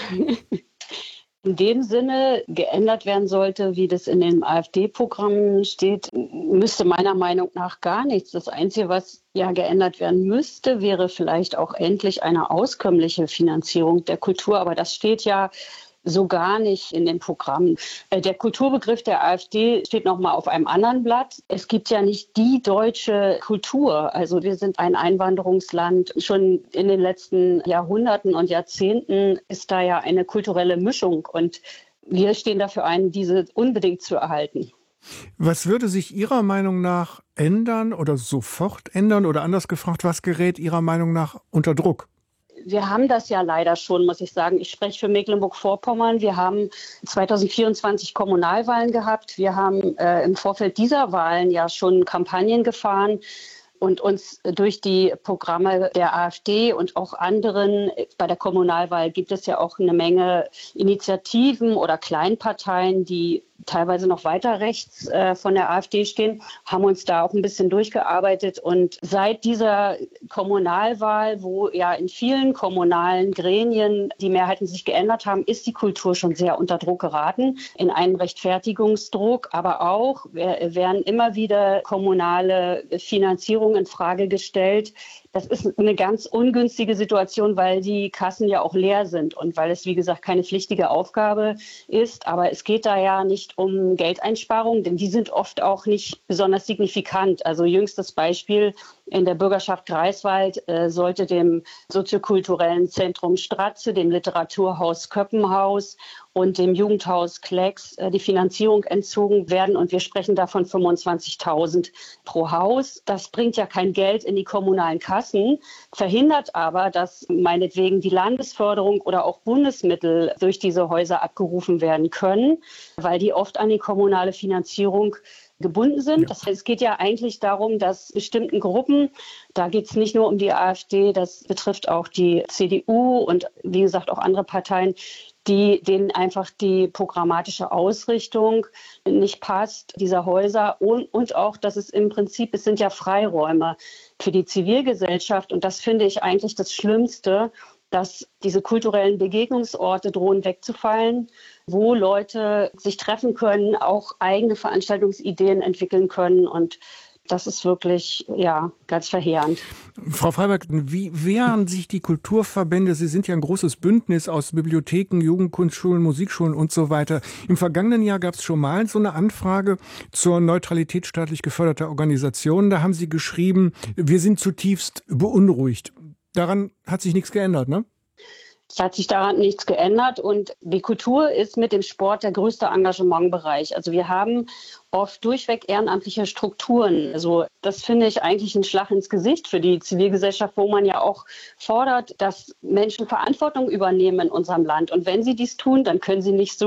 In dem Sinne geändert werden sollte, wie das in den AfD-Programmen steht, müsste meiner Meinung nach gar nichts. Das Einzige, was ja geändert werden müsste, wäre vielleicht auch endlich eine auskömmliche Finanzierung der Kultur. Aber das steht ja so gar nicht in den Programmen. Der Kulturbegriff der AfD steht noch mal auf einem anderen Blatt. Es gibt ja nicht die deutsche Kultur. Also wir sind ein Einwanderungsland. Schon in den letzten Jahrhunderten und Jahrzehnten ist da ja eine kulturelle Mischung. Und wir stehen dafür ein, diese unbedingt zu erhalten. Was würde sich Ihrer Meinung nach ändern oder sofort ändern? Oder anders gefragt, was gerät Ihrer Meinung nach unter Druck? Wir haben das ja leider schon, muss ich sagen. Ich spreche für Mecklenburg-Vorpommern. Wir haben zweitausendvierundzwanzig Kommunalwahlen gehabt. Wir haben äh, im Vorfeld dieser Wahlen ja schon Kampagnen gefahren und uns durch die Programme der AfD und auch anderen, bei der Kommunalwahl gibt es ja auch eine Menge Initiativen oder Kleinparteien, die teilweise noch weiter rechts äh, von der AfD stehen, haben uns da auch ein bisschen durchgearbeitet. Und seit dieser Kommunalwahl, wo ja in vielen kommunalen Gremien die Mehrheiten sich geändert haben, ist die Kultur schon sehr unter Druck geraten, in einen Rechtfertigungsdruck. Aber auch werden immer wieder kommunale Finanzierungen in Frage gestellt. Das ist eine ganz ungünstige Situation, weil die Kassen ja auch leer sind und weil es, wie gesagt, keine pflichtige Aufgabe ist. Aber es geht da ja nicht um Geldeinsparungen, denn die sind oft auch nicht besonders signifikant. Also jüngstes Beispiel: in der Bürgerschaft Greifswald äh, sollte dem soziokulturellen Zentrum Stratze, dem Literaturhaus Köppenhaus und dem Jugendhaus Klecks äh, die Finanzierung entzogen werden. Und wir sprechen da von fünfundzwanzigtausend pro Haus. Das bringt ja kein Geld in die kommunalen Kassen, verhindert aber, dass meinetwegen die Landesförderung oder auch Bundesmittel durch diese Häuser abgerufen werden können, weil die oft an die kommunale Finanzierung gebunden sind. Das heißt, es geht ja eigentlich darum, dass bestimmten Gruppen, da geht es nicht nur um die AfD, das betrifft auch die C D U und wie gesagt auch andere Parteien, die denen einfach die programmatische Ausrichtung nicht passt, dieser Häuser, und, und auch, dass es im Prinzip, es sind ja Freiräume für die Zivilgesellschaft, und das finde ich eigentlich das Schlimmste, dass diese kulturellen Begegnungsorte drohen wegzufallen, wo Leute sich treffen können, auch eigene Veranstaltungsideen entwickeln können, und das ist wirklich, ja, ganz verheerend. Frau Freiberg, wie wehren sich die Kulturverbände? Sie sind ja ein großes Bündnis aus Bibliotheken, Jugendkunstschulen, Musikschulen und so weiter. Im vergangenen Jahr gab es schon mal so eine Anfrage zur Neutralität staatlich geförderter Organisationen. Da haben Sie geschrieben, wir sind zutiefst beunruhigt. Daran hat sich nichts geändert, ne? Es hat sich daran nichts geändert, und die Kultur ist mit dem Sport der größte Engagementbereich. Also wir haben oft durchweg ehrenamtliche Strukturen. Also das finde ich eigentlich ein Schlag ins Gesicht für die Zivilgesellschaft, wo man ja auch fordert, dass Menschen Verantwortung übernehmen in unserem Land. Und wenn sie dies tun, dann können sie nicht so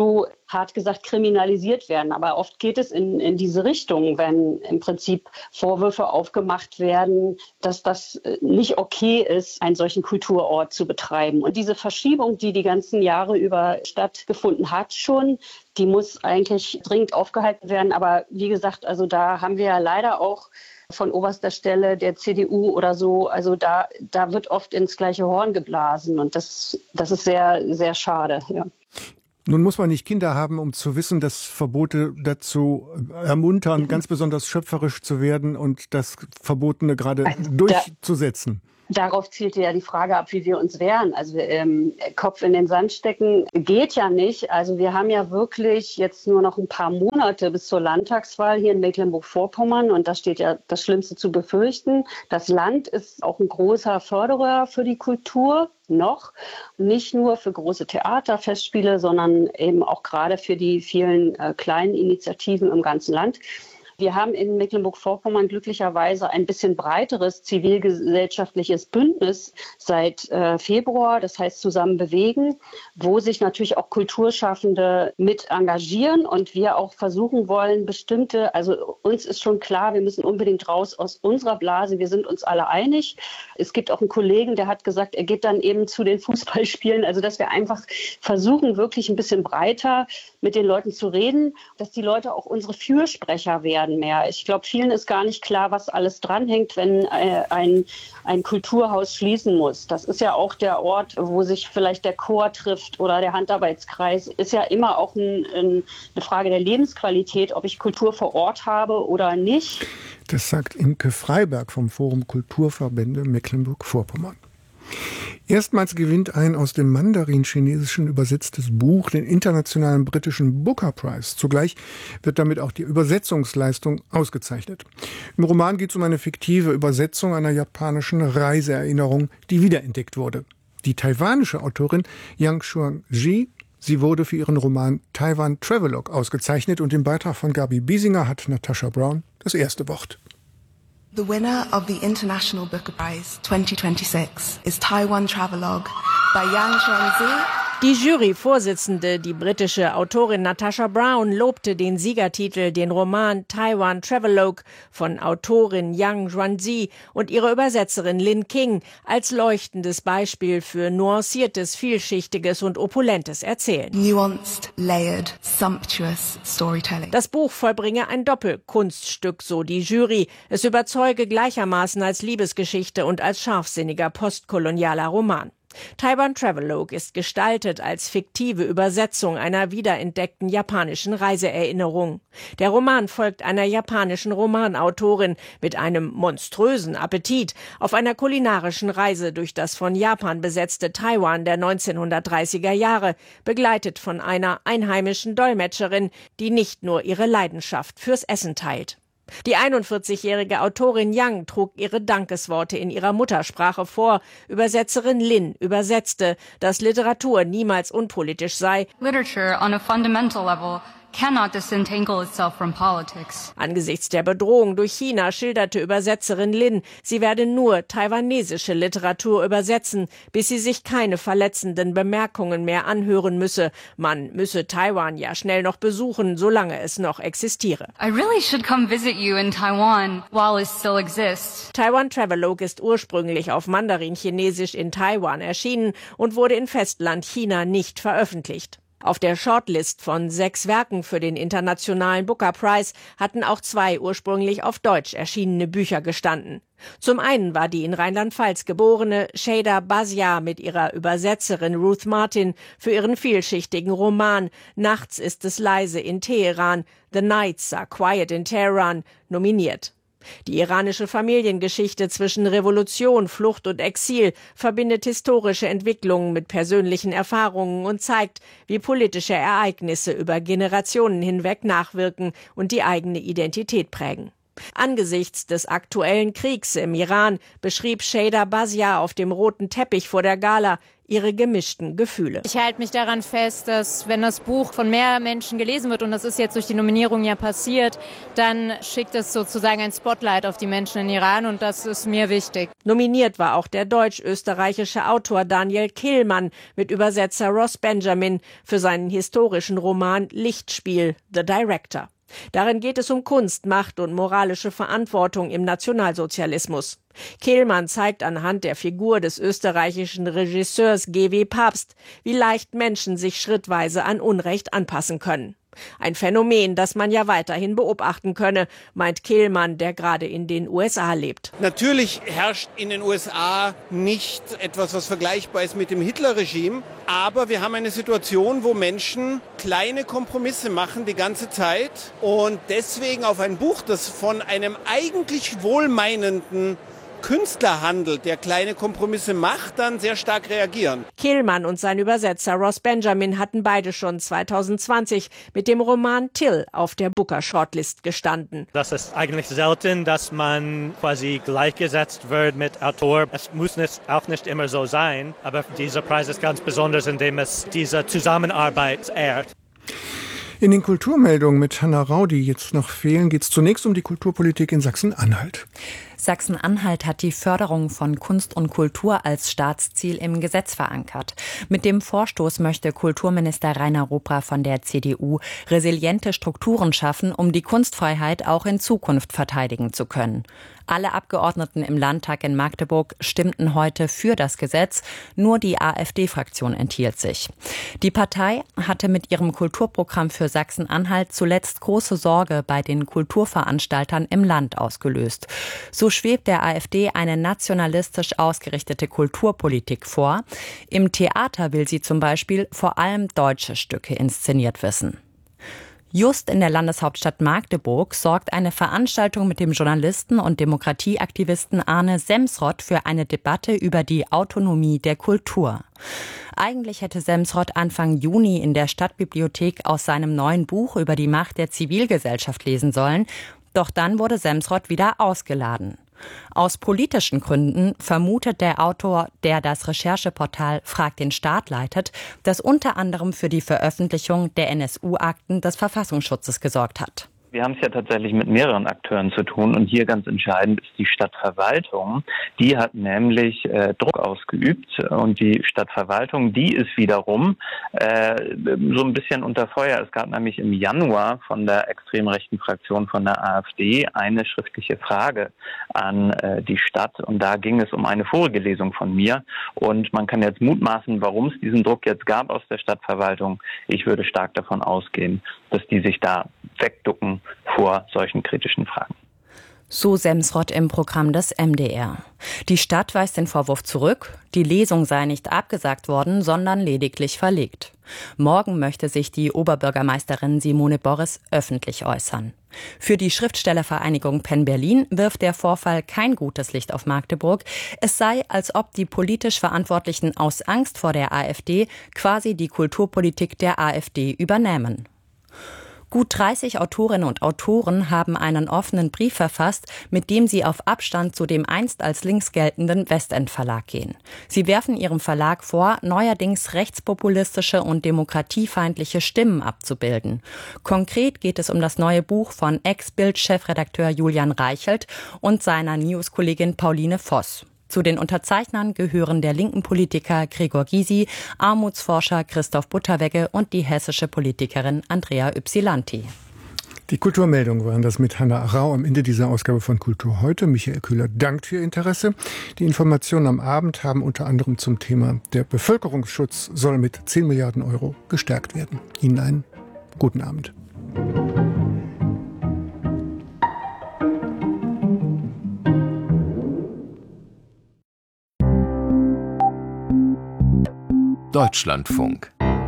hart gesagt kriminalisiert werden. Aber oft geht es in, in diese Richtung, wenn im Prinzip Vorwürfe aufgemacht werden, dass das nicht okay ist, einen solchen Kulturort zu betreiben. Und diese Verschiebung, die die ganzen Jahre über stattgefunden hat schon, die muss eigentlich dringend aufgehalten werden. Aber wie gesagt, also da haben wir ja leider auch von oberster Stelle der C D U oder so, also da, da wird oft ins gleiche Horn geblasen und das, das ist sehr, sehr schade. Ja. Nun muss man nicht Kinder haben, um zu wissen, dass Verbote dazu ermuntern, ganz besonders schöpferisch zu werden und das Verbotene gerade also durchzusetzen. Darauf zielte ja die Frage ab, wie wir uns wehren. Also ähm, Kopf in den Sand stecken geht ja nicht. Also wir haben ja wirklich jetzt nur noch ein paar Monate bis zur Landtagswahl hier in Mecklenburg-Vorpommern und da steht ja das Schlimmste zu befürchten. Das Land ist auch ein großer Förderer für die Kultur. Noch nicht nur für große Theater, Festspiele, sondern eben auch gerade für die vielen äh, kleinen Initiativen im ganzen Land. Wir haben in Mecklenburg-Vorpommern glücklicherweise ein bisschen breiteres zivilgesellschaftliches Bündnis seit äh, Februar, das heißt Zusammen bewegen, wo sich natürlich auch Kulturschaffende mit engagieren und wir auch versuchen wollen, bestimmte, also uns ist schon klar, wir müssen unbedingt raus aus unserer Blase, wir sind uns alle einig. Es gibt auch einen Kollegen, der hat gesagt, er geht dann eben zu den Fußballspielen, also dass wir einfach versuchen, wirklich ein bisschen breiter mit den Leuten zu reden, dass die Leute auch unsere Fürsprecher werden mehr. Ich glaube, vielen ist gar nicht klar, was alles dranhängt, wenn äh, ein, ein Kulturhaus schließen muss. Das ist ja auch der Ort, wo sich vielleicht der Chor trifft oder der Handarbeitskreis. Ist ja immer auch ein, ein, eine Frage der Lebensqualität, ob ich Kultur vor Ort habe oder nicht. Das sagt Imke Freiberg vom Forum Kulturverbände Mecklenburg-Vorpommern. Erstmals gewinnt ein aus dem Mandarin-Chinesischen übersetztes Buch den internationalen britischen Booker Prize. Zugleich wird damit auch die Übersetzungsleistung ausgezeichnet. Im Roman geht es um eine fiktive Übersetzung einer japanischen Reiseerinnerung, die wiederentdeckt wurde. Die taiwanische Autorin Yang Xuanji, sie wurde für ihren Roman Taiwan Travelogue ausgezeichnet und im Beitrag von Gabi Biesinger hat Natascha Brown das erste Wort. The winner of the International Booker Prize twenty twenty-six is Taiwan Travelogue by Yang Xuanji. Die Juryvorsitzende, die britische Autorin Natascha Brown, lobte den Siegertitel, den Roman Taiwan Travelogue von Autorin Yang Xuanji und ihrer Übersetzerin Lin King als leuchtendes Beispiel für nuanciertes, vielschichtiges und opulentes Erzählen. Nuanced, layered, sumptuous storytelling. Das Buch vollbringe ein Doppelkunststück, so die Jury. Es überzeuge gleichermaßen als Liebesgeschichte und als scharfsinniger postkolonialer Roman. Taiwan Travelogue ist gestaltet als fiktive Übersetzung einer wiederentdeckten japanischen Reiseerinnerung. Der Roman folgt einer japanischen Romanautorin mit einem monströsen Appetit auf einer kulinarischen Reise durch das von Japan besetzte Taiwan der neunzehnhundertdreißiger Jahre, begleitet von einer einheimischen Dolmetscherin, die nicht nur ihre Leidenschaft fürs Essen teilt. Die einundvierzigjährige Autorin Yang trug ihre Dankesworte in ihrer Muttersprache vor. Übersetzerin Lin übersetzte, dass Literatur niemals unpolitisch sei. Literature on a fundamental level cannot disentangle itself from politics. Angesichts der Bedrohung durch China schilderte Übersetzerin Lin, sie werde nur taiwanesische Literatur übersetzen, bis sie sich keine verletzenden Bemerkungen mehr anhören müsse. Man müsse Taiwan ja schnell noch besuchen, solange es noch existiere. I really should come visit you in Taiwan while it still exists. Taiwan Travelogue ist ursprünglich auf Mandarin-Chinesisch in Taiwan erschienen und wurde in Festland China nicht veröffentlicht. Auf der Shortlist von sechs Werken für den Internationalen Booker Prize hatten auch zwei ursprünglich auf Deutsch erschienene Bücher gestanden. Zum einen war die in Rheinland-Pfalz geborene Shada Basia mit ihrer Übersetzerin Ruth Martin für ihren vielschichtigen Roman Nachts ist es leise in Teheran, The Nights are quiet in Tehran nominiert. Die iranische Familiengeschichte zwischen Revolution, Flucht und Exil verbindet historische Entwicklungen mit persönlichen Erfahrungen und zeigt, wie politische Ereignisse über Generationen hinweg nachwirken und die eigene Identität prägen. Angesichts des aktuellen Kriegs im Iran beschrieb Shada Bazia auf dem roten Teppich vor der Gala ihre gemischten Gefühle. Ich halte mich daran fest, dass wenn das Buch von mehr Menschen gelesen wird, und das ist jetzt durch die Nominierung ja passiert, dann schickt es sozusagen ein Spotlight auf die Menschen in Iran, und das ist mir wichtig. Nominiert war auch der deutsch-österreichische Autor Daniel Kehlmann mit Übersetzer Ross Benjamin für seinen historischen Roman Lichtspiel, The Director. Darin geht es um Kunst, Macht und moralische Verantwortung im Nationalsozialismus. Kehlmann zeigt anhand der Figur des österreichischen Regisseurs G W Papst, wie leicht Menschen sich schrittweise an Unrecht anpassen können. Ein Phänomen, das man ja weiterhin beobachten könne, meint Kehlmann, der gerade in den U S A lebt. Natürlich herrscht in den U S A nicht etwas, was vergleichbar ist mit dem Hitler-Regime. Aber wir haben eine Situation, wo Menschen kleine Kompromisse machen die ganze Zeit und deswegen auf ein Buch, das von einem eigentlich wohlmeinenden Künstler handelt, der kleine Kompromisse macht, dann sehr stark reagieren. Kehlmann und sein Übersetzer Ross Benjamin hatten beide schon zwanzig zwanzig mit dem Roman Till auf der Booker Shortlist gestanden. Das ist eigentlich selten, dass man quasi gleichgesetzt wird mit Autor. Es muss nicht, auch nicht immer so sein, aber dieser Preis ist ganz besonders, indem es diese Zusammenarbeit ehrt. In den Kulturmeldungen mit Hanna Rau, die jetzt noch fehlen, geht es zunächst um die Kulturpolitik in Sachsen-Anhalt. Sachsen-Anhalt hat die Förderung von Kunst und Kultur als Staatsziel im Gesetz verankert. Mit dem Vorstoß möchte Kulturminister Rainer Ruppra von der C D U resiliente Strukturen schaffen, um die Kunstfreiheit auch in Zukunft verteidigen zu können. Alle Abgeordneten im Landtag in Magdeburg stimmten heute für das Gesetz, nur die AfD-Fraktion enthielt sich. Die Partei hatte mit ihrem Kulturprogramm für Sachsen-Anhalt zuletzt große Sorge bei den Kulturveranstaltern im Land ausgelöst. So schwebt der AfD eine nationalistisch ausgerichtete Kulturpolitik vor. Im Theater will sie zum Beispiel vor allem deutsche Stücke inszeniert wissen. Just in der Landeshauptstadt Magdeburg sorgt eine Veranstaltung mit dem Journalisten und Demokratieaktivisten Arne Semsrott für eine Debatte über die Autonomie der Kultur. Eigentlich hätte Semsrott Anfang Juni in der Stadtbibliothek aus seinem neuen Buch über die Macht der Zivilgesellschaft lesen sollen, doch dann wurde Semsrott wieder ausgeladen. Aus politischen Gründen vermutet der Autor, der das Rechercheportal Frag den Staat leitet, dass unter anderem für die Veröffentlichung der N S U-Akten des Verfassungsschutzes gesorgt hat. Wir haben es ja tatsächlich mit mehreren Akteuren zu tun und hier ganz entscheidend ist die Stadtverwaltung. Die hat nämlich äh, Druck ausgeübt und die Stadtverwaltung, die ist wiederum äh, so ein bisschen unter Feuer. Es gab nämlich im Januar von der extrem rechten Fraktion von der AfD eine schriftliche Frage an äh, die Stadt und da ging es um eine vorige Lesung von mir und man kann jetzt mutmaßen, warum es diesen Druck jetzt gab aus der Stadtverwaltung. Ich würde stark davon ausgehen, dass die sich da wegducken vor solchen kritischen Fragen. So Semsrott im Programm des M D R. Die Stadt weist den Vorwurf zurück, die Lesung sei nicht abgesagt worden, sondern lediglich verlegt. Morgen möchte sich die Oberbürgermeisterin Simone Borres öffentlich äußern. Für die Schriftstellervereinigung Penn Berlin wirft der Vorfall kein gutes Licht auf Magdeburg. Es sei, als ob die politisch Verantwortlichen aus Angst vor der AfD quasi die Kulturpolitik der AfD übernehmen. Gut dreißig Autorinnen und Autoren haben einen offenen Brief verfasst, mit dem sie auf Abstand zu dem einst als links geltenden Westend Verlag gehen. Sie werfen ihrem Verlag vor, neuerdings rechtspopulistische und demokratiefeindliche Stimmen abzubilden. Konkret geht es um das neue Buch von Ex-Bild-Chefredakteur Julian Reichelt und seiner News-Kollegin Pauline Voss. Zu den Unterzeichnern gehören der linken Politiker Gregor Gysi, Armutsforscher Christoph Butterwegge und die hessische Politikerin Andrea Ypsilanti. Die Kulturmeldungen waren das mit Hanna Rau am Ende dieser Ausgabe von Kultur heute. Michael Köhler dankt für Ihr Interesse. Die Informationen am Abend haben unter anderem zum Thema der Bevölkerungsschutz soll mit zehn Milliarden Euro gestärkt werden. Ihnen einen guten Abend. Deutschlandfunk.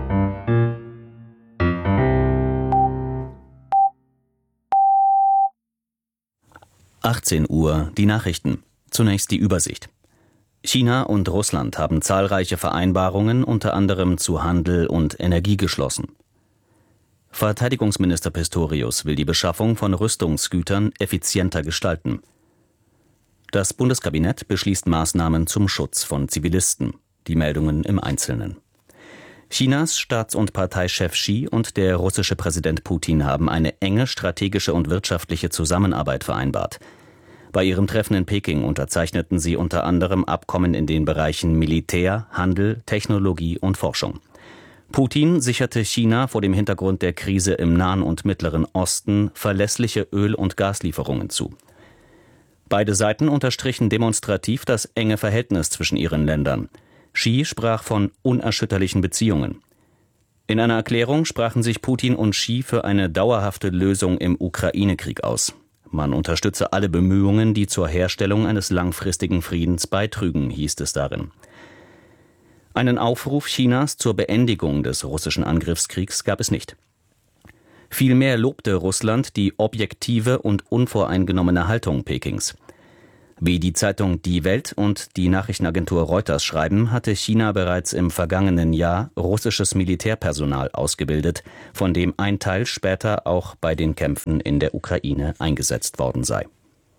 achtzehn Uhr, die Nachrichten. Zunächst die Übersicht. China und Russland haben zahlreiche Vereinbarungen, unter anderem zu Handel und Energie geschlossen. Verteidigungsminister Pistorius will die Beschaffung von Rüstungsgütern effizienter gestalten. Das Bundeskabinett beschließt Maßnahmen zum Schutz von Zivilisten. Die Meldungen im Einzelnen. Chinas Staats- und Parteichef Xi und der russische Präsident Putin haben eine enge strategische und wirtschaftliche Zusammenarbeit vereinbart. Bei ihrem Treffen in Peking unterzeichneten sie unter anderem Abkommen in den Bereichen Militär, Handel, Technologie und Forschung. Putin sicherte China vor dem Hintergrund der Krise im Nahen und Mittleren Osten verlässliche Öl- und Gaslieferungen zu. Beide Seiten unterstrichen demonstrativ das enge Verhältnis zwischen ihren Ländern. Xi sprach von unerschütterlichen Beziehungen. In einer Erklärung sprachen sich Putin und Xi für eine dauerhafte Lösung im Ukraine-Krieg aus. Man unterstütze alle Bemühungen, die zur Herstellung eines langfristigen Friedens beitrügen, hieß es darin. Einen Aufruf Chinas zur Beendigung des russischen Angriffskriegs gab es nicht. Vielmehr lobte Russland die objektive und unvoreingenommene Haltung Pekings. Wie die Zeitung Die Welt und die Nachrichtenagentur Reuters schreiben, hatte China bereits im vergangenen Jahr russisches Militärpersonal ausgebildet, von dem ein Teil später auch bei den Kämpfen in der Ukraine eingesetzt worden sei.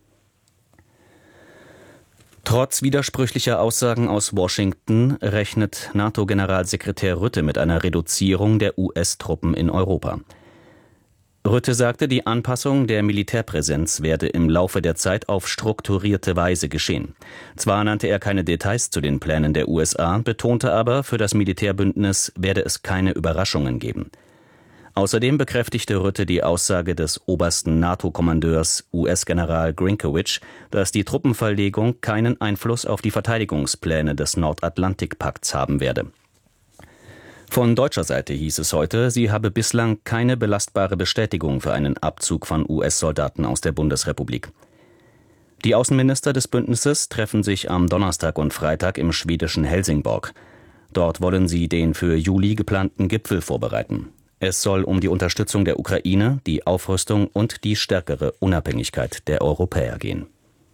Trotz widersprüchlicher Aussagen aus Washington rechnet NATO-Generalsekretär Rutte mit einer Reduzierung der U S-Truppen in Europa. Rutte sagte, die Anpassung der Militärpräsenz werde im Laufe der Zeit auf strukturierte Weise geschehen. Zwar nannte er keine Details zu den Plänen der U S A, betonte aber, für das Militärbündnis werde es keine Überraschungen geben. Außerdem bekräftigte Rutte die Aussage des obersten NATO-Kommandeurs U S-General Grinkewich, dass die Truppenverlegung keinen Einfluss auf die Verteidigungspläne des Nordatlantikpakts haben werde. Von deutscher Seite hieß es heute, sie habe bislang keine belastbare Bestätigung für einen Abzug von U S-Soldaten aus der Bundesrepublik. Die Außenminister des Bündnisses treffen sich am Donnerstag und Freitag im schwedischen Helsingborg. Dort wollen sie den für Juli geplanten Gipfel vorbereiten. Es soll um die Unterstützung der Ukraine, die Aufrüstung und die stärkere Unabhängigkeit der Europäer gehen.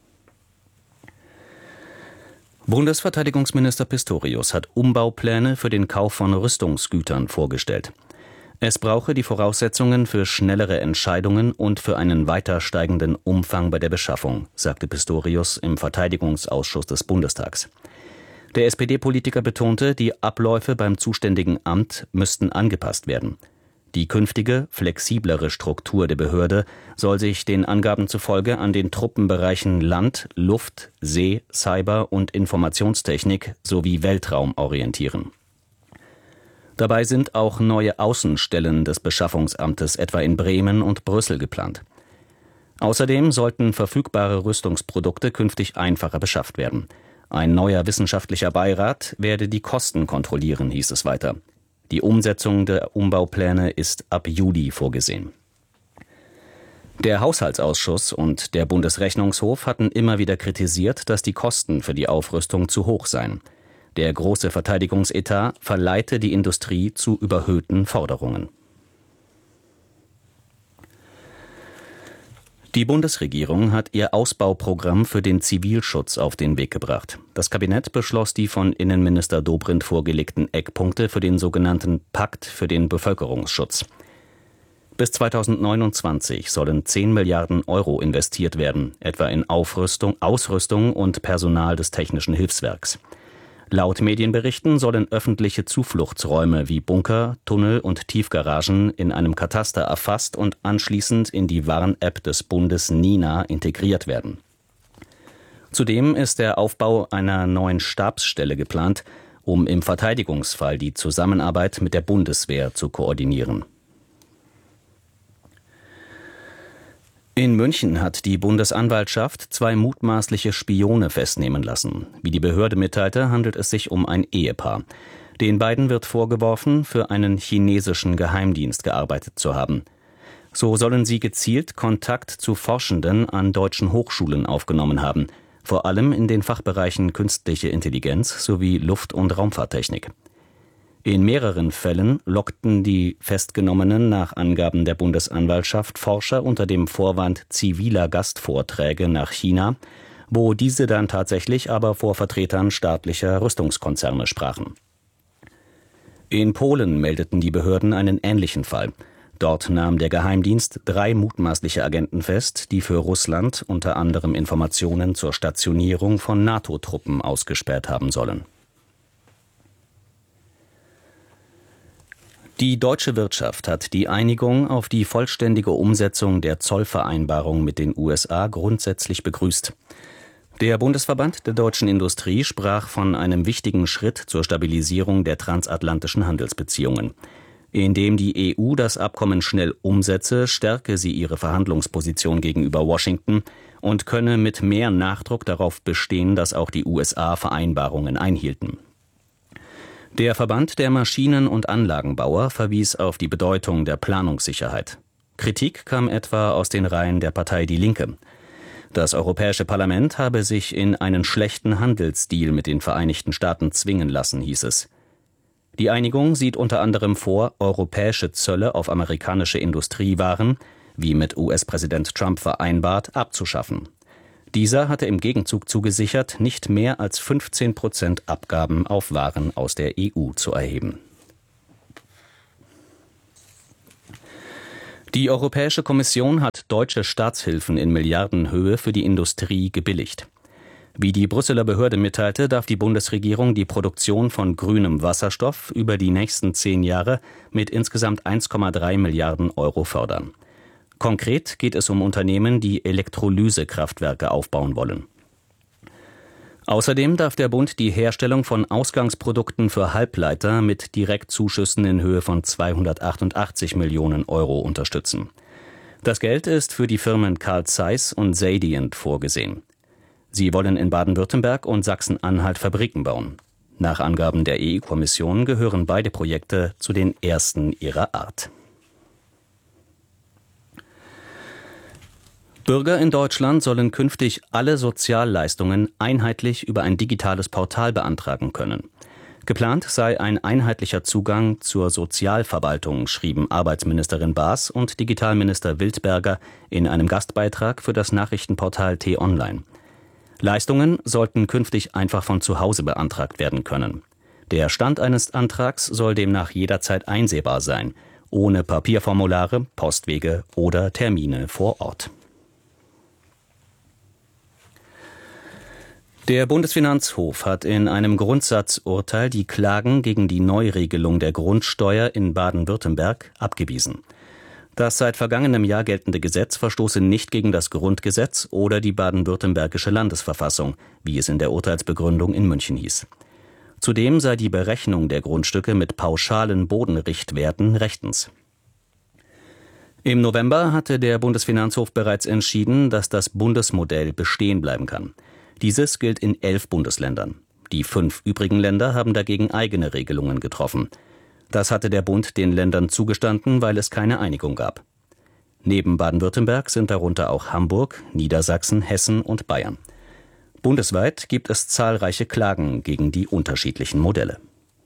Bundesverteidigungsminister Pistorius hat Umbaupläne für den Kauf von Rüstungsgütern vorgestellt. Es brauche die Voraussetzungen für schnellere Entscheidungen und für einen weiter steigenden Umfang bei der Beschaffung, sagte Pistorius im Verteidigungsausschuss des Bundestags. Der S P D-Politiker betonte, die Abläufe beim zuständigen Amt müssten angepasst werden. Die künftige, flexiblere Struktur der Behörde soll sich den Angaben zufolge an den Truppenbereichen Land, Luft, See, Cyber und Informationstechnik sowie Weltraum orientieren. Dabei sind auch neue Außenstellen des Beschaffungsamtes etwa in Bremen und Brüssel geplant. Außerdem sollten verfügbare Rüstungsprodukte künftig einfacher beschafft werden. Ein neuer wissenschaftlicher Beirat werde die Kosten kontrollieren, hieß es weiter. Die Umsetzung der Umbaupläne ist ab Juli vorgesehen. Der Haushaltsausschuss und der Bundesrechnungshof hatten immer wieder kritisiert, dass die Kosten für die Aufrüstung zu hoch seien. Der große Verteidigungsetat verleite die Industrie zu überhöhten Forderungen. Die Bundesregierung hat ihr Ausbauprogramm für den Zivilschutz auf den Weg gebracht. Das Kabinett beschloss die von Innenminister Dobrindt vorgelegten Eckpunkte für den sogenannten Pakt für den Bevölkerungsschutz. Bis zweitausendneunundzwanzig sollen zehn Milliarden Euro investiert werden, etwa in Aufrüstung, Ausrüstung und Personal des Technischen Hilfswerks. Laut Medienberichten sollen öffentliche Zufluchtsräume wie Bunker, Tunnel und Tiefgaragen in einem Kataster erfasst und anschließend in die Warn-App des Bundes Nina integriert werden. Zudem ist der Aufbau einer neuen Stabsstelle geplant, um im Verteidigungsfall die Zusammenarbeit mit der Bundeswehr zu koordinieren. In München hat die Bundesanwaltschaft zwei mutmaßliche Spione festnehmen lassen. Wie die Behörde mitteilte, handelt es sich um ein Ehepaar. Den beiden wird vorgeworfen, für einen chinesischen Geheimdienst gearbeitet zu haben. So sollen sie gezielt Kontakt zu Forschenden an deutschen Hochschulen aufgenommen haben, vor allem in den Fachbereichen künstliche Intelligenz sowie Luft- und Raumfahrttechnik. In mehreren Fällen lockten die Festgenommenen nach Angaben der Bundesanwaltschaft Forscher unter dem Vorwand ziviler Gastvorträge nach China, wo diese dann tatsächlich aber vor Vertretern staatlicher Rüstungskonzerne sprachen. In Polen meldeten die Behörden einen ähnlichen Fall. Dort nahm der Geheimdienst drei mutmaßliche Agenten fest, die für Russland unter anderem Informationen zur Stationierung von NATO-Truppen ausgespäht haben sollen. Die deutsche Wirtschaft hat die Einigung auf die vollständige Umsetzung der Zollvereinbarung mit den U S A grundsätzlich begrüßt. Der Bundesverband der deutschen Industrie sprach von einem wichtigen Schritt zur Stabilisierung der transatlantischen Handelsbeziehungen. Indem die E U das Abkommen schnell umsetze, stärke sie ihre Verhandlungsposition gegenüber Washington und könne mit mehr Nachdruck darauf bestehen, dass auch die U S A Vereinbarungen einhielten. Der Verband der Maschinen- und Anlagenbauer verwies auf die Bedeutung der Planungssicherheit. Kritik kam etwa aus den Reihen der Partei Die Linke. Das Europäische Parlament habe sich in einen schlechten Handelsdeal mit den Vereinigten Staaten zwingen lassen, hieß es. Die Einigung sieht unter anderem vor, europäische Zölle auf amerikanische Industriewaren, wie mit U S-Präsident Trump vereinbart, abzuschaffen. Dieser hatte im Gegenzug zugesichert, nicht mehr als fünfzehn Prozent Abgaben auf Waren aus der E U zu erheben. Die Europäische Kommission hat deutsche Staatshilfen in Milliardenhöhe für die Industrie gebilligt. Wie die Brüsseler Behörde mitteilte, darf die Bundesregierung die Produktion von grünem Wasserstoff über die nächsten zehn Jahre mit insgesamt eins Komma drei Milliarden Euro fördern. Konkret geht es um Unternehmen, die Elektrolysekraftwerke aufbauen wollen. Außerdem darf der Bund die Herstellung von Ausgangsprodukten für Halbleiter mit Direktzuschüssen in Höhe von zweihundertachtundachtzig Millionen Euro unterstützen. Das Geld ist für die Firmen Carl Zeiss und Zadient vorgesehen. Sie wollen in Baden-Württemberg und Sachsen-Anhalt Fabriken bauen. Nach Angaben der E U-Kommission gehören beide Projekte zu den ersten ihrer Art. Bürger in Deutschland sollen künftig alle Sozialleistungen einheitlich über ein digitales Portal beantragen können. Geplant sei ein einheitlicher Zugang zur Sozialverwaltung, schrieben Arbeitsministerin Baas und Digitalminister Wildberger in einem Gastbeitrag für das Nachrichtenportal T-Online. Leistungen sollten künftig einfach von zu Hause beantragt werden können. Der Stand eines Antrags soll demnach jederzeit einsehbar sein, ohne Papierformulare, Postwege oder Termine vor Ort. Der Bundesfinanzhof hat in einem Grundsatzurteil die Klagen gegen die Neuregelung der Grundsteuer in Baden-Württemberg abgewiesen. Das seit vergangenem Jahr geltende Gesetz verstoße nicht gegen das Grundgesetz oder die baden-württembergische Landesverfassung, wie es in der Urteilsbegründung in München hieß. Zudem sei die Berechnung der Grundstücke mit pauschalen Bodenrichtwerten rechtens. Im November hatte der Bundesfinanzhof bereits entschieden, dass das Bundesmodell bestehen bleiben kann. Dieses gilt in elf Bundesländern. Die fünf übrigen Länder haben dagegen eigene Regelungen getroffen. Das hatte der Bund den Ländern zugestanden, weil es keine Einigung gab. Neben Baden-Württemberg sind darunter auch Hamburg, Niedersachsen, Hessen und Bayern. Bundesweit gibt es zahlreiche Klagen gegen die unterschiedlichen Modelle.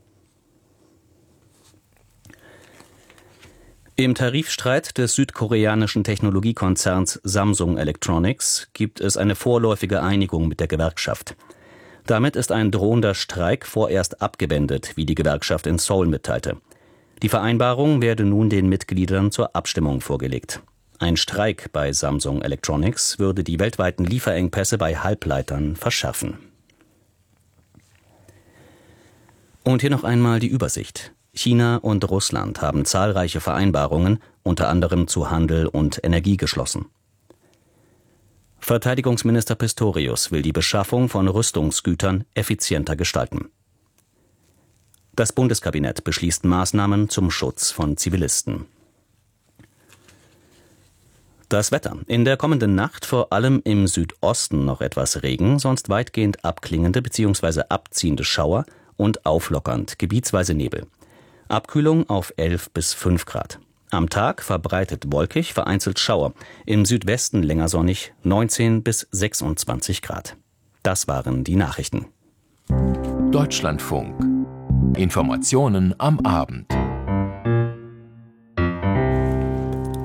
Im Tarifstreit des südkoreanischen Technologiekonzerns Samsung Electronics gibt es eine vorläufige Einigung mit der Gewerkschaft. Damit ist ein drohender Streik vorerst abgewendet, wie die Gewerkschaft in Seoul mitteilte. Die Vereinbarung werde nun den Mitgliedern zur Abstimmung vorgelegt. Ein Streik bei Samsung Electronics würde die weltweiten Lieferengpässe bei Halbleitern verschärfen. Und hier noch einmal die Übersicht. China und Russland haben zahlreiche Vereinbarungen, unter anderem zu Handel und Energie, geschlossen. Verteidigungsminister Pistorius will die Beschaffung von Rüstungsgütern effizienter gestalten. Das Bundeskabinett beschließt Maßnahmen zum Schutz von Zivilisten. Das Wetter. In der kommenden Nacht vor allem im Südosten noch etwas Regen, sonst weitgehend abklingende bzw. abziehende Schauer und auflockernd, gebietsweise Nebel. Abkühlung auf elf bis fünf Grad. Am Tag verbreitet wolkig, vereinzelt Schauer. Im Südwesten länger sonnig, neunzehn bis sechsundzwanzig Grad. Das waren die Nachrichten. Deutschlandfunk. Informationen am Abend.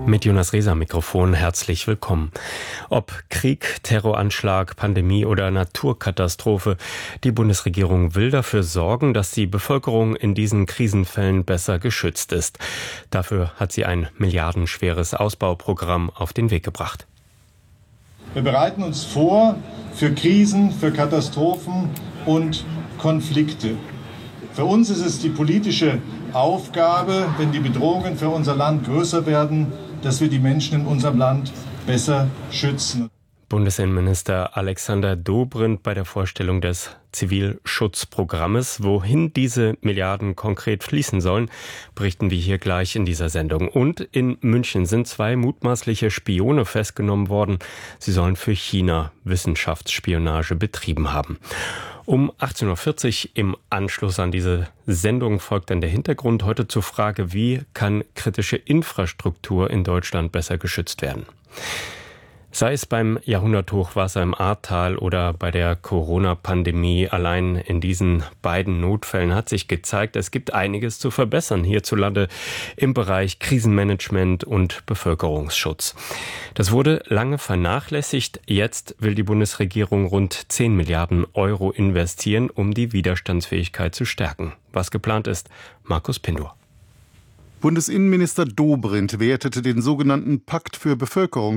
Mit Jonas Rehser am Mikrofon, herzlich willkommen. Ob Krieg, Terroranschlag, Pandemie oder Naturkatastrophe, die Bundesregierung will dafür sorgen, dass die Bevölkerung in diesen Krisenfällen besser geschützt ist. Dafür hat sie ein milliardenschweres Ausbauprogramm auf den Weg gebracht. Wir bereiten uns vor für Krisen, für Katastrophen und Konflikte. Für uns ist es die politische Aufgabe, wenn die Bedrohungen für unser Land größer werden, dass wir die Menschen in unserem Land besser schützen. Bundesinnenminister Alexander Dobrindt bei der Vorstellung des Zivilschutzprogrammes. Wohin diese Milliarden konkret fließen sollen, berichten wir hier gleich in dieser Sendung. Und in München sind zwei mutmaßliche Spione festgenommen worden. Sie sollen für China Wissenschaftsspionage betrieben haben. Um achtzehn Uhr vierzig im Anschluss an diese Sendung folgt dann der Hintergrund heute zur Frage, wie kann kritische Infrastruktur in Deutschland besser geschützt werden. Sei es beim Jahrhunderthochwasser im Ahrtal oder bei der Corona-Pandemie, allein in diesen beiden Notfällen hat sich gezeigt, es gibt einiges zu verbessern hierzulande im Bereich Krisenmanagement und Bevölkerungsschutz. Das wurde lange vernachlässigt. Jetzt will die Bundesregierung rund zehn Milliarden Euro investieren, um die Widerstandsfähigkeit zu stärken. Was geplant ist, Markus Pindor. Bundesinnenminister Dobrindt wertete den sogenannten Pakt für Bevölkerungsschutz